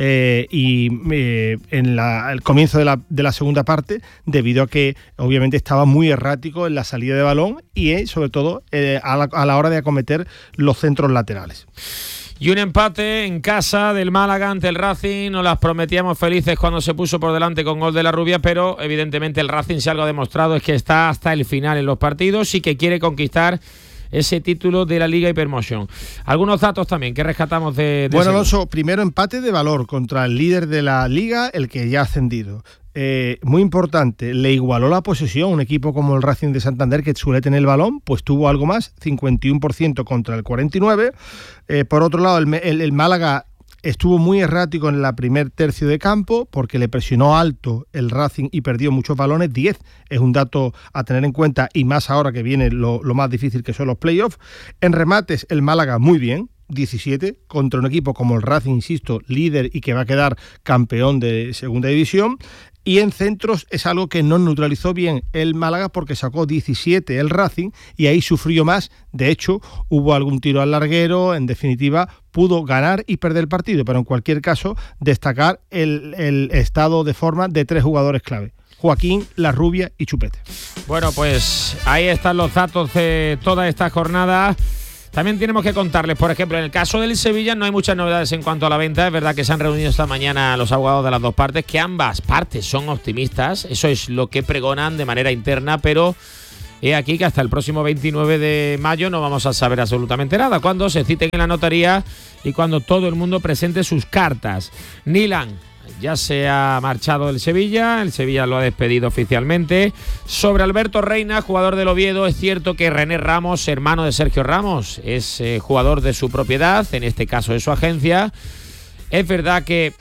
en el comienzo de la segunda parte, debido a que obviamente estaba muy errático en la salida de balón y sobre todo a la hora de acometer los centros laterales. Y un empate en casa del Málaga ante el Racing. Nos las prometíamos felices cuando se puso por delante con gol de la Rubia, pero evidentemente el Racing, si algo ha demostrado, es que está hasta el final en los partidos y que quiere conquistar ese título de la Liga Hypermotion. Algunos datos también que rescatamos de bueno, Alonso, primero empate de valor contra el líder de la Liga, el que ya ha ascendido. Muy importante, le igualó la posesión un equipo como el Racing de Santander, que suele tener el balón, pues tuvo algo más, 51% contra el 49%. Por otro lado, el Málaga estuvo muy errático en la primer tercio de campo porque le presionó alto el Racing y perdió muchos balones. 10 es un dato a tener en cuenta, y más ahora que viene lo más difícil, que son los playoffs. En remates, el Málaga muy bien, 17, contra un equipo como el Racing, insisto, líder y que va a quedar campeón de segunda división. Y en centros es algo que no neutralizó bien el Málaga, porque sacó 17 el Racing y ahí sufrió más. De hecho, hubo algún tiro al larguero. En definitiva, pudo ganar y perder el partido, pero en cualquier caso destacar el estado de forma de 3 jugadores clave: Joaquín, Larrubia y Chupete. Bueno, pues ahí están los datos de toda esta jornada. También tenemos que contarles, por ejemplo, en el caso del Sevilla no hay muchas novedades en cuanto a la venta. Es verdad que se han reunido esta mañana los abogados de las dos partes, que ambas partes son optimistas. Eso es lo que pregonan de manera interna, pero he aquí que hasta el próximo 29 de mayo no vamos a saber absolutamente nada, cuando se citen en la notaría y cuando todo el mundo presente sus cartas. Nilan ya se ha marchado del Sevilla, el Sevilla lo ha despedido oficialmente. Sobre Alberto Reina, jugador del Oviedo, es cierto que René Ramos, hermano de Sergio Ramos, es jugador de su propiedad, en este caso de su agencia. Es verdad que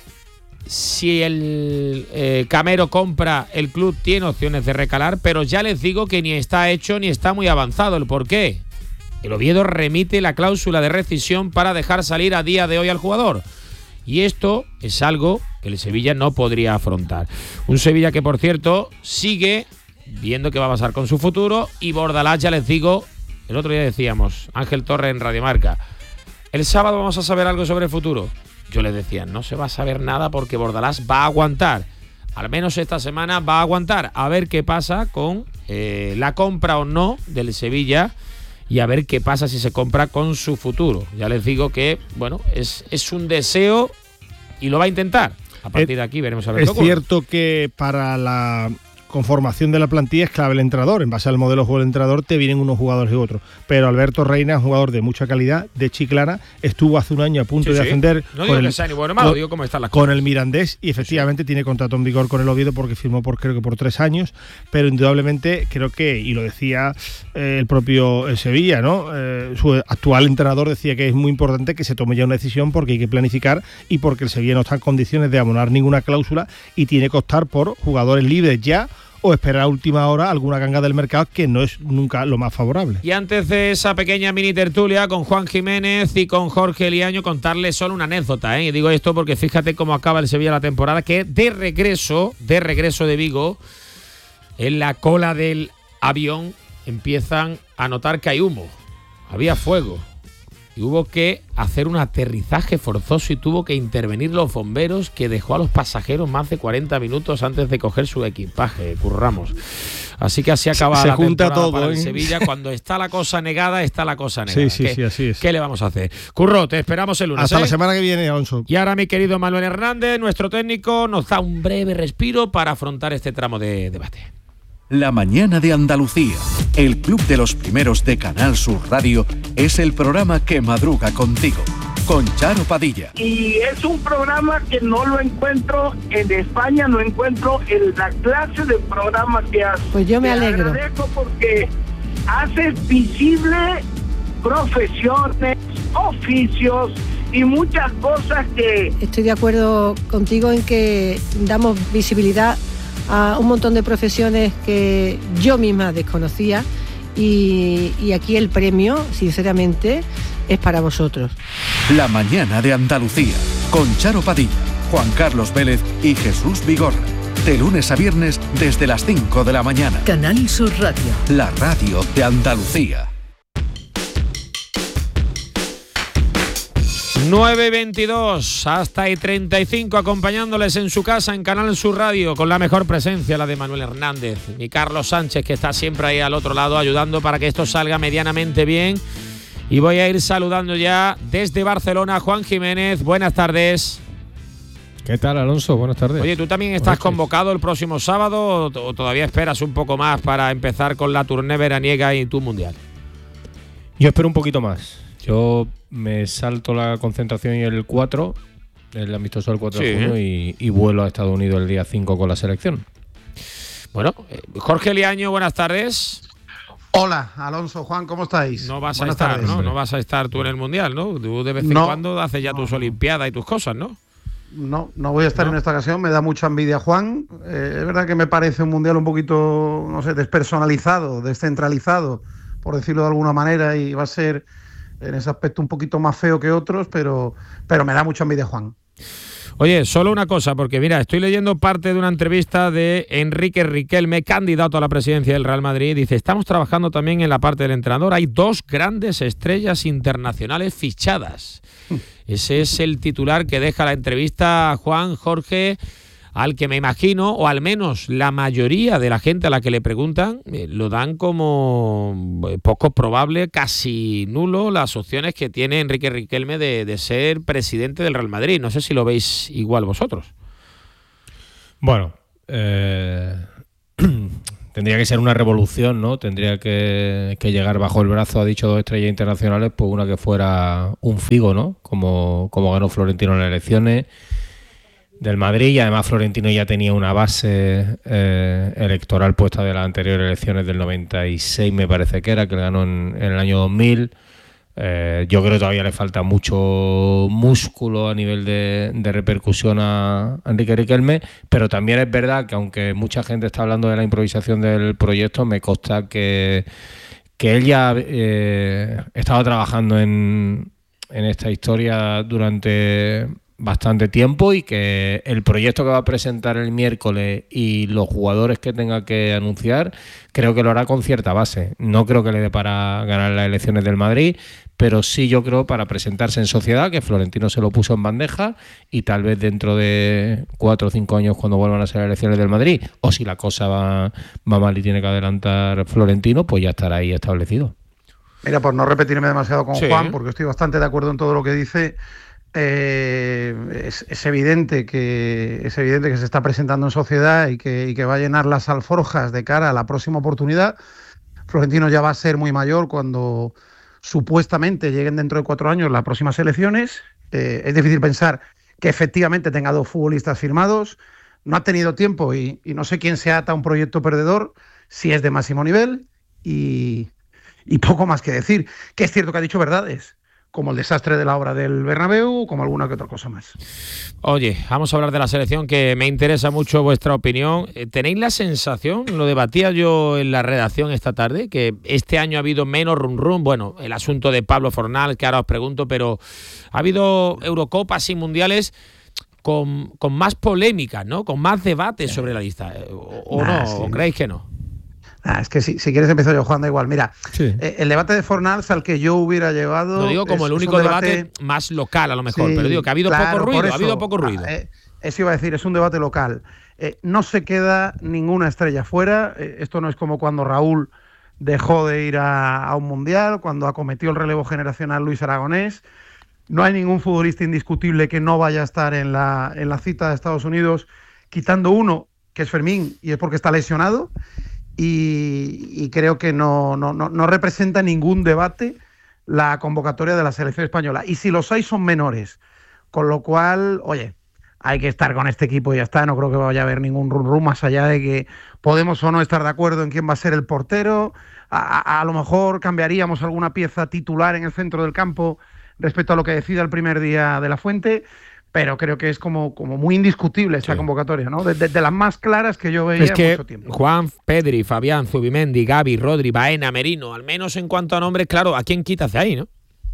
si el Camero compra, el club tiene opciones de recalar, pero ya les digo que ni está hecho ni está muy avanzado. ¿El por qué? El Oviedo remite la cláusula de rescisión para dejar salir a día de hoy al jugador. Y esto es algo que el Sevilla no podría afrontar. Un Sevilla que, por cierto, sigue viendo qué va a pasar con su futuro. Y Bordalás, ya les digo, el otro día decíamos, Ángel Torres en Radio Marca, el sábado vamos a saber algo sobre el futuro. Yo les decía, no se va a saber nada porque Bordalás va a aguantar. Al menos esta semana va a aguantar. A ver qué pasa con la compra o no del Sevilla. Y a ver qué pasa si se compra con su futuro. Ya les digo que, bueno, es un deseo y lo va a intentar. A partir de aquí veremos a ver qué ocurre. Es cierto que para la conformación de la plantilla es clave el entrenador. En base al modelo de juego del entrenador te vienen unos jugadores y otros. Pero Alberto Reina es un jugador de mucha calidad, de Chiclana. Estuvo hace un año a punto de ascender. No digo que sea ni bueno o malo, digo cómo están las cosas. Con el Mirandés, y efectivamente tiene contrato en vigor con el Oviedo porque firmó creo que por 3 años. Pero indudablemente creo que, y lo decía el propio Sevilla, ¿no? Su actual entrenador decía que es muy importante que se tome ya una decisión porque hay que planificar y porque el Sevilla no está en condiciones de abonar ninguna cláusula y tiene que optar por jugadores libres ya, o esperar a última hora alguna ganga del mercado, que no es nunca lo más favorable. Y antes de esa pequeña mini tertulia con Juan Jiménez y con Jorge Liaño, contarles solo una anécdota, Y digo esto porque fíjate cómo acaba el Sevilla la temporada, que de regreso de Vigo, en la cola del avión empiezan a notar que hay humo, había fuego. Y hubo que hacer un aterrizaje forzoso y tuvo que intervenir los bomberos, que dejó a los pasajeros más de 40 minutos antes de coger su equipaje, Curramos. Así que así acaba la temporada todo, para el Sevilla. Cuando está la cosa negada, está la cosa negada. Sí, así es. ¿Qué le vamos a hacer? Curro, te esperamos el lunes. Hasta la semana que viene, Alonso. Y ahora mi querido Manuel Hernández, nuestro técnico, nos da un breve respiro para afrontar este tramo de debate. La mañana de Andalucía, el club de los primeros de Canal Sur Radio, es el programa que madruga contigo, con Charo Padilla. Y es un programa que no lo encuentro en España, no encuentro en la clase de programa que hace. Pues yo me alegro. Te agradezco porque haces visible profesiones, oficios y muchas cosas que... Estoy de acuerdo contigo en que damos visibilidad a un montón de profesiones que yo misma desconocía y aquí el premio, sinceramente, es para vosotros. La mañana de Andalucía, con Charo Padilla, Juan Carlos Vélez y Jesús Vigorra. De lunes a viernes desde las 5 de la mañana. Canal Sur Radio. La radio de Andalucía. 9:22 hasta y 35, acompañándoles en su casa en Canal Sur Radio, con la mejor presencia, la de Manuel Hernández y Carlos Sánchez, que está siempre ahí al otro lado ayudando para que esto salga medianamente bien. Y voy a ir saludando ya desde Barcelona a Juan Jiménez. Buenas tardes. ¿Qué tal, Alonso? Buenas tardes. Oye, ¿tú también estás convocado el próximo sábado o todavía esperas un poco más para empezar con la tournée veraniega y tu mundial? Yo espero un poquito más. Yo me salto la concentración y el 4, el amistoso del 4 de junio, y vuelo a Estados Unidos el día 5 con la selección. Bueno, Jorge Liaño, buenas tardes. Hola, Alonso, Juan, ¿cómo estáis? No vas Buenas a estar, tardes. ¿no? No vas a estar tú en el Mundial, ¿no? Tú de vez en cuando haces ya tus olimpiadas y tus cosas, ¿no? No voy a estar en esta ocasión, me da mucha envidia, Juan. Es verdad que me parece un Mundial un poquito, no sé, despersonalizado, descentralizado, por decirlo de alguna manera, y va a ser en ese aspecto un poquito más feo que otros, pero me da mucha envidia, Juan. Oye, solo una cosa, porque mira, estoy leyendo parte de una entrevista de Enrique Riquelme, candidato a la presidencia del Real Madrid. Dice, estamos trabajando también en la parte del entrenador. Hay 2 grandes estrellas internacionales fichadas. Ese es el titular que deja la entrevista Juan Jorge, al que me imagino, o al menos la mayoría de la gente a la que le preguntan, lo dan como poco probable, casi nulo, las opciones que tiene Enrique Riquelme de ser presidente del Real Madrid. No sé si lo veis igual vosotros. Bueno, tendría que ser una revolución, ¿no? Tendría que llegar bajo el brazo, ha dicho 2 estrellas internacionales, pues una que fuera un Figo, ¿no? Como ganó Florentino en las elecciones del Madrid, y además Florentino ya tenía una base electoral puesta de las anteriores elecciones del 96, me parece que le ganó en el año 2000. Yo creo que todavía le falta mucho músculo a nivel de repercusión a Enrique Riquelme, pero también es verdad que aunque mucha gente está hablando de la improvisación del proyecto, me consta que él ya estaba trabajando en esta historia durante bastante tiempo, y que el proyecto que va a presentar el miércoles y los jugadores que tenga que anunciar, creo que lo hará con cierta base. No creo que le dé para ganar las elecciones del Madrid, pero sí yo creo para presentarse en sociedad, que Florentino se lo puso en bandeja, y tal vez dentro de 4 o 5 años, cuando vuelvan a ser las elecciones del Madrid, o si la cosa va mal y tiene que adelantar Florentino, pues ya estará ahí establecido. Mira, por no repetirme demasiado con Juan, porque estoy bastante de acuerdo en todo lo que dice. Es evidente que se está presentando en sociedad y que va a llenar las alforjas de cara a la próxima oportunidad. Florentino ya va a ser muy mayor cuando supuestamente lleguen dentro de 4 años las próximas elecciones. Es difícil pensar que efectivamente tenga 2 futbolistas firmados. No ha tenido tiempo y no sé quién se ata a un proyecto perdedor, si es de máximo nivel, y poco más que decir. Que es cierto que ha dicho verdades, como el desastre de la obra del Bernabéu, como alguna que otra cosa más. Oye, vamos a hablar de la selección, que me interesa mucho vuestra opinión. ¿Tenéis la sensación, lo debatía yo en la redacción esta tarde, que este año ha habido menos rum-rum? Bueno, el asunto de Pablo Fornal, que ahora os pregunto, pero ha habido Eurocopas y Mundiales con más polémicas, ¿no? Con más debate sobre la lista. ¿O no? Sí. ¿O creéis que no? Es que si quieres empiezo yo, Juan, da igual. Mira, el debate de Fornals al que yo hubiera llevado... Lo digo como el único debate más local, a lo mejor, pero digo que ha habido poco ruido. Eso iba a decir, es un debate local. No se queda ninguna estrella fuera. Esto no es como cuando Raúl dejó de ir a un mundial, cuando acometió el relevo generacional Luis Aragonés. No hay ningún futbolista indiscutible que no vaya a estar en la cita de Estados Unidos, quitando uno, que es Fermín, y es porque está lesionado. Y creo que no representa ningún debate la convocatoria de la selección española. Y si los hay, son menores. Con lo cual, oye, hay que estar con este equipo y ya está. No creo que vaya a haber ningún rum más allá de que podemos o no estar de acuerdo en quién va a ser el portero. A lo mejor cambiaríamos alguna pieza titular en el centro del campo respecto a lo que decida el primer día de la Fuente. Pero creo que es como muy indiscutible esta convocatoria, ¿no? De las más claras que yo veía en mucho tiempo. Juan, Pedri, Fabián, Zubimendi, Gavi, Rodri, Baena, Merino, al menos en cuanto a nombres, claro, ¿a quién quitas de ahí, no?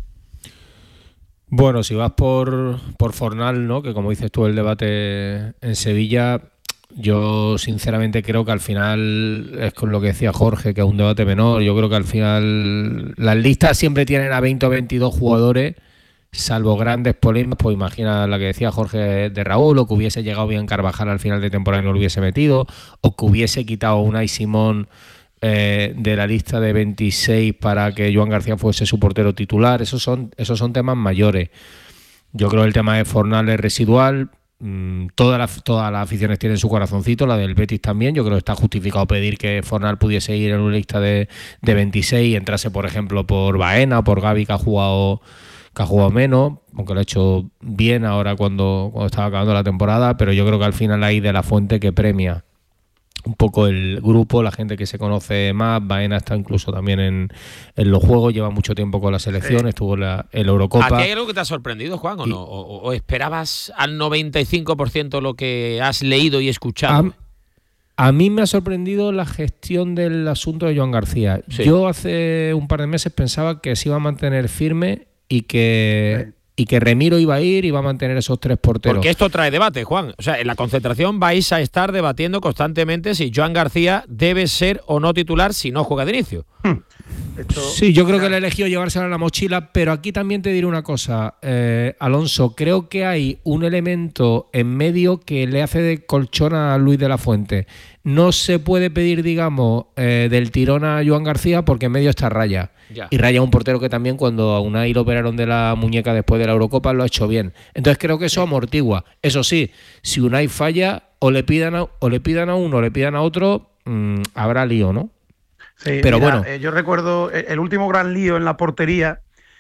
Bueno, si vas por Fornal, ¿no? Que como dices tú, el debate en Sevilla, yo sinceramente creo que al final es con lo que decía Jorge, que es un debate menor. Yo creo que al final las listas siempre tienen a 20 o 22 jugadores, salvo grandes polémicas. Pues imagina la que decía Jorge de Raúl, o que hubiese llegado bien Carvajal al final de temporada y no lo hubiese metido, o que hubiese quitado a Unai Simón de la lista de 26 para que Joan García fuese su portero titular. Esos son temas mayores. Yo creo que el tema de Fornal es residual. todas las aficiones tienen su corazoncito, la del Betis también. Yo creo que está justificado pedir que Fornal pudiese ir en una lista de 26 y entrase, por ejemplo, por Baena o por Gavi, que ha jugado menos, aunque lo ha hecho bien ahora cuando estaba acabando la temporada, pero yo creo que al final hay de la fuente que premia un poco el grupo, la gente que se conoce más. Baena está incluso también en los juegos, lleva mucho tiempo con la selección, estuvo en la Eurocopa. ¿Aquí hay algo que te ha sorprendido, Juan, o no? ¿O esperabas al 95% lo que has leído y escuchado? A mí me ha sorprendido la gestión del asunto de Joan García. Sí. Yo hace un par de meses pensaba que se iba a mantener firme y que Remiro iba a ir y va a mantener esos 3 porteros. Porque esto trae debate, Juan. O sea, en la concentración vais a estar debatiendo constantemente si Joan García debe ser o no titular si no juega de inicio. Sí, yo creo que le eligió llevárselo a la mochila, pero aquí también te diré una cosa, Alonso, creo que hay un elemento en medio que le hace de colchón a Luis de la Fuente. No se puede pedir, digamos, del tirón a Joan García porque en medio está Raya. Ya. Y Raya es un portero que también cuando a Unai lo operaron de la muñeca después de la Eurocopa lo ha hecho bien. Entonces creo que eso amortigua. Eso sí, si Unai falla o le pidan a uno o le pidan a otro, habrá lío, ¿no? Sí, pero mira, bueno. Yo recuerdo el último gran lío en la portería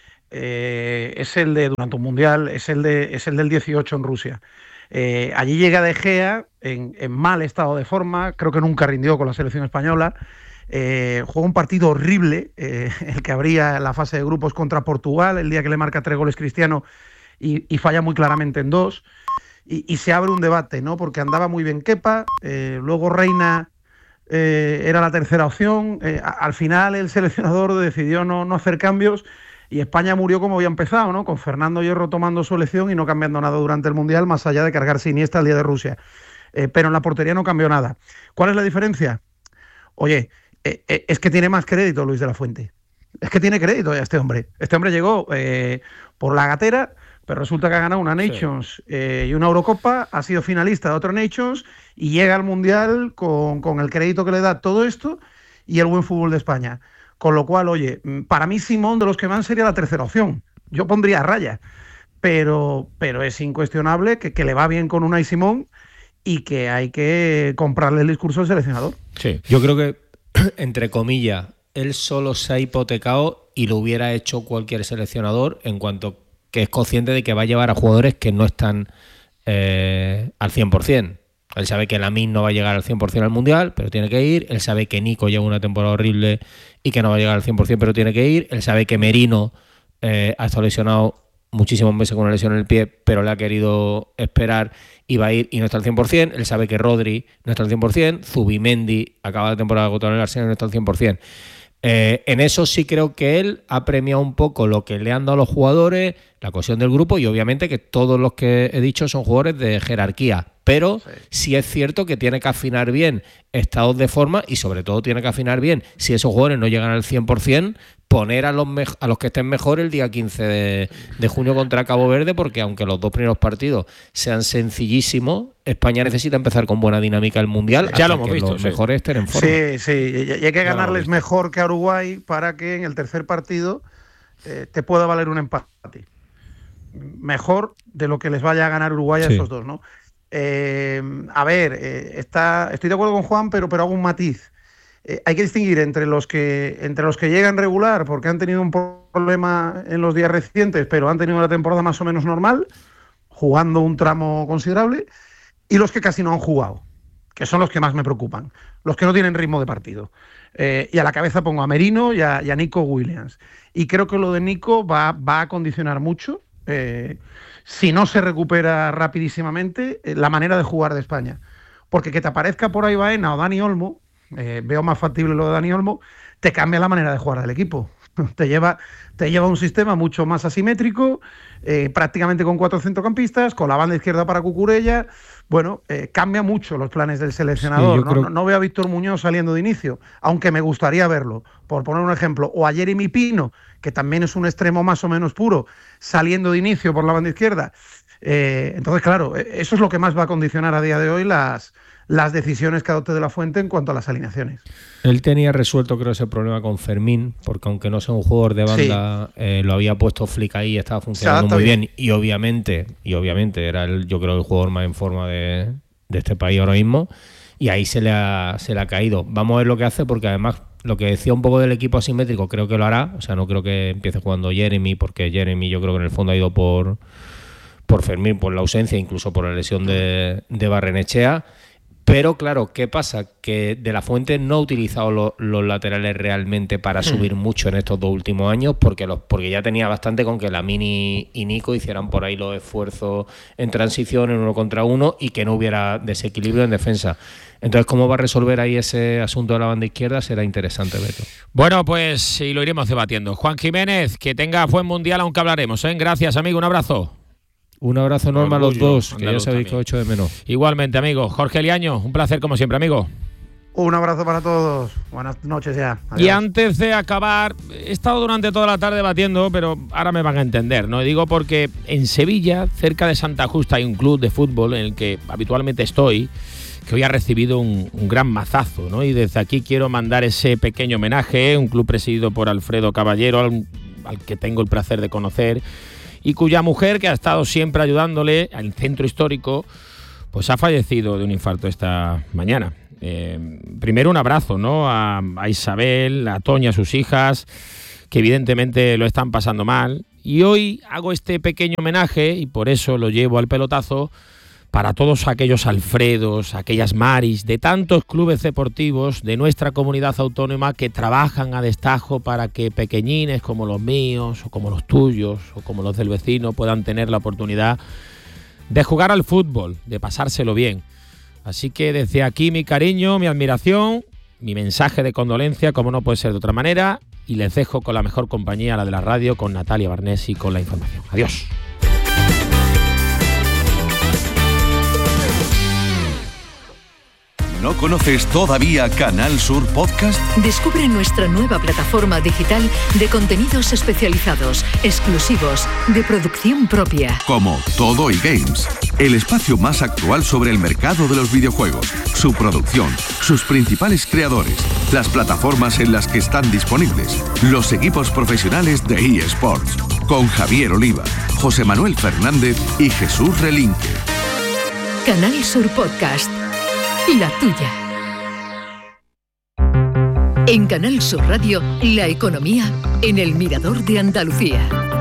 es el de durante un mundial, es el del 18 en Rusia. Allí llega De Gea en mal estado de forma, creo que nunca rindió con la selección española. Juega un partido horrible, el que abría la fase de grupos contra Portugal, el día que le marca 3 goles Cristiano y falla muy claramente en 2. Y se abre un debate, ¿no? Porque andaba muy bien Kepa, luego Reina era la tercera opción. Al final el seleccionador decidió no hacer cambios y España murió como había empezado, ¿no? Con Fernando Hierro tomando su elección y no cambiando nada durante el Mundial, más allá de cargarse Iniesta el día de Rusia. Pero en la portería no cambió nada. ¿Cuál es la diferencia? Oye, es que tiene más crédito Luis de la Fuente. Es que tiene crédito ya este hombre. Este hombre llegó por la gatera, pero resulta que ha ganado una Nations y una Eurocopa, ha sido finalista de otra Nations y llega al Mundial con el crédito que le da todo esto y el buen fútbol de España. Con lo cual, oye, para mí Simón de los que van sería la tercera opción. Yo pondría a Raya, pero es incuestionable que le va bien con Unai Simón y que hay que comprarle el discurso al seleccionador. Sí, yo creo que, entre comillas, él solo se ha hipotecado y lo hubiera hecho cualquier seleccionador en cuanto que es consciente de que va a llevar a jugadores que no están al 100%. Él sabe que Lamine no va a llegar al 100% al Mundial, pero tiene que ir. Él sabe que Nico lleva una temporada horrible y que no va a llegar al 100%, pero tiene que ir. Él sabe que Merino ha estado lesionado muchísimos meses con una lesión en el pie, pero le ha querido esperar y va a ir y no está al 100%. Él sabe que Rodri no está al 100%. Zubimendi acaba la temporada agotado en el Arsenal y no está al 100%. En eso sí creo que él ha premiado un poco lo que le han dado los jugadores, la cohesión del grupo, y obviamente que todos los que he dicho son jugadores de jerarquía, pero sí es cierto que tiene que afinar bien estados de forma y sobre todo tiene que afinar bien, si esos jugadores no llegan al 100%, poner a los que estén mejor el día 15 de junio contra Cabo Verde, porque aunque los 2 primeros partidos sean sencillísimos, España necesita empezar con buena dinámica el Mundial. Ya lo hemos visto. Los mejores estén en forma. Sí, y hay que ganarles mejor que a Uruguay para que en el tercer partido te pueda valer un empate. Mejor de lo que les vaya a ganar Uruguay a esos dos, ¿no? Estoy de acuerdo con Juan, pero hago un matiz. Hay que distinguir entre los que llegan regular porque han tenido un problema en los días recientes, pero han tenido una temporada más o menos normal, jugando un tramo considerable, y los que casi no han jugado, que son los que más me preocupan, los que no tienen ritmo de partido. Y a la cabeza pongo a Merino y a Nico Williams. Y creo que lo de Nico va a condicionar mucho, si no se recupera rapidísimamente, la manera de jugar de España. Porque que te aparezca por ahí Baena o Dani Olmo, veo más factible lo de Dani Olmo, te cambia la manera de jugar del equipo. Te lleva a un sistema mucho más asimétrico, prácticamente con 4 centrocampistas, con la banda izquierda para Cucurella. Bueno, cambia mucho los planes del seleccionador. Sí, no veo a Víctor Muñoz saliendo de inicio, aunque me gustaría verlo, por poner un ejemplo. O a Jeremy Pino, que también es un extremo más o menos puro, saliendo de inicio por la banda izquierda. Entonces, claro, eso es lo que más va a condicionar a día de hoy las decisiones que adopte De la Fuente en cuanto a las alineaciones. Él tenía resuelto, creo, ese problema con Fermín, porque aunque no sea un jugador de banda, lo había puesto Flick ahí, estaba funcionando muy bien. Y obviamente era yo creo, el jugador más en forma de este país ahora mismo, y ahí se le ha caído. Vamos a ver lo que hace, porque además lo que decía un poco del equipo asimétrico, creo que lo hará. O sea, no creo que empiece jugando Jeremy, porque Jeremy yo creo que en el fondo ha ido por Fermín, por la ausencia, incluso por la lesión de Barrenechea. Pero claro, ¿qué pasa? Que De la Fuente no ha utilizado los laterales realmente para subir mucho en estos 2 últimos años, porque ya tenía bastante con que Lamine y Nico hicieran por ahí los esfuerzos en transición, en 1 contra 1, y que no hubiera desequilibrio en defensa. Entonces, ¿cómo va a resolver ahí ese asunto de la banda izquierda? Será interesante verlo. Bueno, pues sí, lo iremos debatiendo. Juan Jiménez, que tenga buen mundial, aunque hablaremos, ¿eh? Gracias, amigo, un abrazo. Un abrazo enorme a los dos, que ya sabéis que 8 de menos. Igualmente, amigo. Jorge Liaño, un placer como siempre, amigo. Un abrazo para todos. Buenas noches ya. Adiós. Y antes de acabar, he estado durante toda la tarde debatiendo, pero ahora me van a entender, ¿no? Digo porque en Sevilla, cerca de Santa Justa, hay un club de fútbol en el que habitualmente estoy, que hoy ha recibido un gran mazazo, ¿no? Y desde aquí quiero mandar ese pequeño homenaje, un club presidido por Alfredo Caballero, al que tengo el placer de conocer, y cuya mujer, que ha estado siempre ayudándole al centro histórico, pues ha fallecido de un infarto esta mañana. Primero un abrazo, ¿no? A Isabel, a Toña, a sus hijas, que evidentemente lo están pasando mal. Y hoy hago este pequeño homenaje, y por eso lo llevo al pelotazo, para todos aquellos Alfredos, aquellas Maris, de tantos clubes deportivos de nuestra comunidad autónoma que trabajan a destajo para que pequeñines como los míos, o como los tuyos, o como los del vecino, puedan tener la oportunidad de jugar al fútbol, de pasárselo bien. Así que desde aquí mi cariño, mi admiración, mi mensaje de condolencia, como no puede ser de otra manera, y les dejo con la mejor compañía, la de la radio, con Natalia Barnés y con la información. Adiós. ¿No conoces todavía Canal Sur Podcast? Descubre nuestra nueva plataforma digital de contenidos especializados, exclusivos, de producción propia. Como Todo y Games, el espacio más actual sobre el mercado de los videojuegos, su producción, sus principales creadores, las plataformas en las que están disponibles, los equipos profesionales de eSports, con Javier Oliva, José Manuel Fernández y Jesús Relinque. Canal Sur Podcast. La tuya. En Canal Sur Radio, la economía en el Mirador de Andalucía.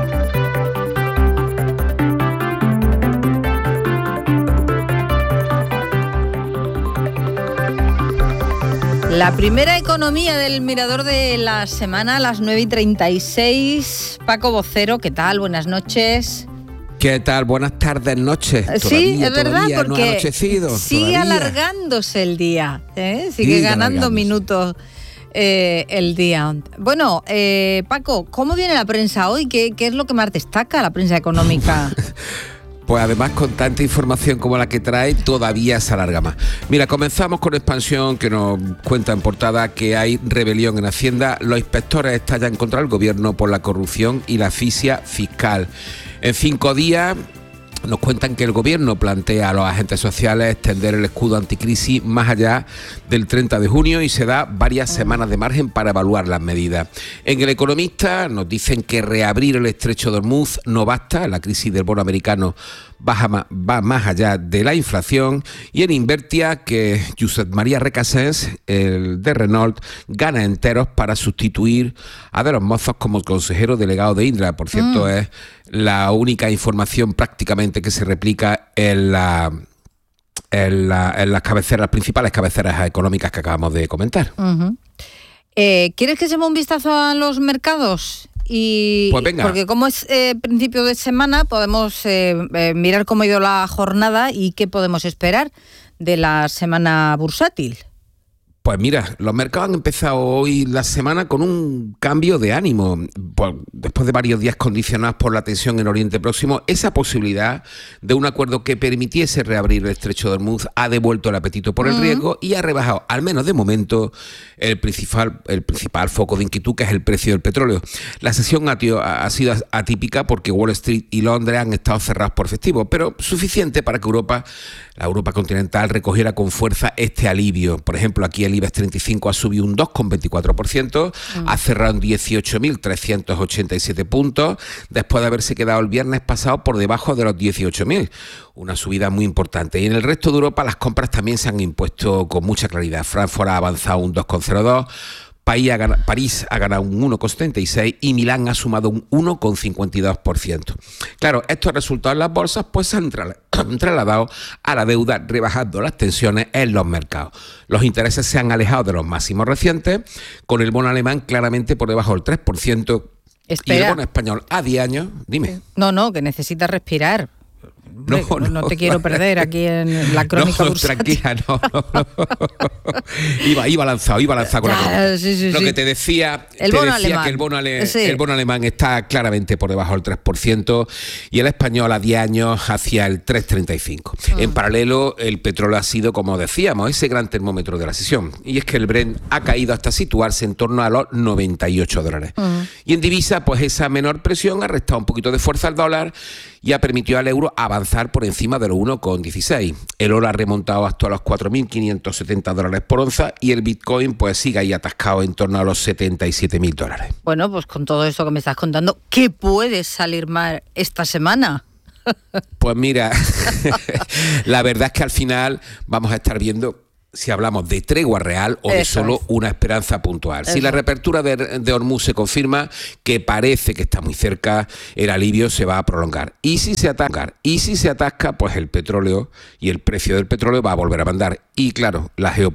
La primera economía del Mirador de la semana a las 9:36. Paco Vocero, ¿qué tal? Buenas noches. ¿Qué tal? Buenas tardes, noches. Sí, es verdad, porque no ha anochecido, sigue alargándose el día, sigue ganando minutos el día. Bueno, Paco, ¿cómo viene la prensa hoy? ¿Qué es lo que más destaca la prensa económica? Pues además, con tanta información como la que trae, todavía se alarga más. Mira, comenzamos con Expansión, que nos cuenta en portada que hay rebelión en Hacienda. Los inspectores estallan contra el gobierno por la corrupción y la asfixia fiscal. En 5 días nos cuentan que el gobierno plantea a los agentes sociales extender el escudo anticrisis más allá del 30 de junio y se da varias semanas de margen para evaluar las medidas. En El Economista nos dicen que reabrir el estrecho de Hormuz no basta, la crisis del bono americano va más allá de la inflación. Y en Invertia que Josep María Recasens, el de Renault, gana enteros para sustituir a De los Mozos como consejero delegado de Indra. Por cierto, es la única información prácticamente que se replica en las cabeceras, las principales cabeceras económicas que acabamos de comentar. Uh-huh. ¿Quieres que echemos un vistazo a los mercados? Y pues venga. Porque como es principio de semana, podemos mirar cómo ha ido la jornada y qué podemos esperar de la semana bursátil. Pues mira, los mercados han empezado hoy la semana con un cambio de ánimo. Pues, después de varios días condicionados por la tensión en Oriente Próximo, esa posibilidad de un acuerdo que permitiese reabrir el estrecho de Hormuz ha devuelto el apetito por el riesgo y ha rebajado, al menos de momento, el principal foco de inquietud, que es el precio del petróleo. La sesión ha sido atípica porque Wall Street y Londres han estado cerrados por festivo, pero suficiente para que la Europa continental recogiera con fuerza este alivio. Por ejemplo, aquí el IBEX 35 ha subido un 2,24%, ha cerrado en 18.387 puntos, después de haberse quedado el viernes pasado por debajo de los 18.000. Una subida muy importante. Y en el resto de Europa las compras también se han impuesto con mucha claridad. Frankfurt ha avanzado un 2,02%, París ha ganado un 1,76% y Milán ha sumado un 1,52%. Claro, estos resultados en las bolsas pues se han trasladado a la deuda, rebajando las tensiones en los mercados. Los intereses se han alejado de los máximos recientes, con el bono alemán claramente por debajo del 3%. Espera. Y el bono español a 10 años, dime. No, que necesitas respirar. No te quiero perder aquí en la crónica bursátil. Tranquila, no. Iba lanzado con la crónica. Sí. Lo que te decía, que el bono alemán está claramente por debajo del 3% y el español a 10 años hacia el 3,35%. En paralelo, el petróleo ha sido, como decíamos, ese gran termómetro de la sesión. Y es que el Brent ha caído hasta situarse en torno a los $98. Y en divisa, pues esa menor presión ha restado un poquito de fuerza al dólar y ha permitido al euro avanzar por encima de los 1,16. El oro ha remontado hasta los $4.570 por onza y el Bitcoin pues sigue ahí atascado en torno a los $77.000. Bueno, pues con todo esto que me estás contando, ¿qué puede salir mal esta semana? Pues mira, la verdad es que al final vamos a estar viendo si hablamos de tregua real o de solo una esperanza puntual. Si la reapertura de Hormuz se confirma, que parece que está muy cerca, el alivio se va a prolongar. Y si se atasca, pues el petróleo y el precio del petróleo va a volver a mandar. Y claro, la geopolítica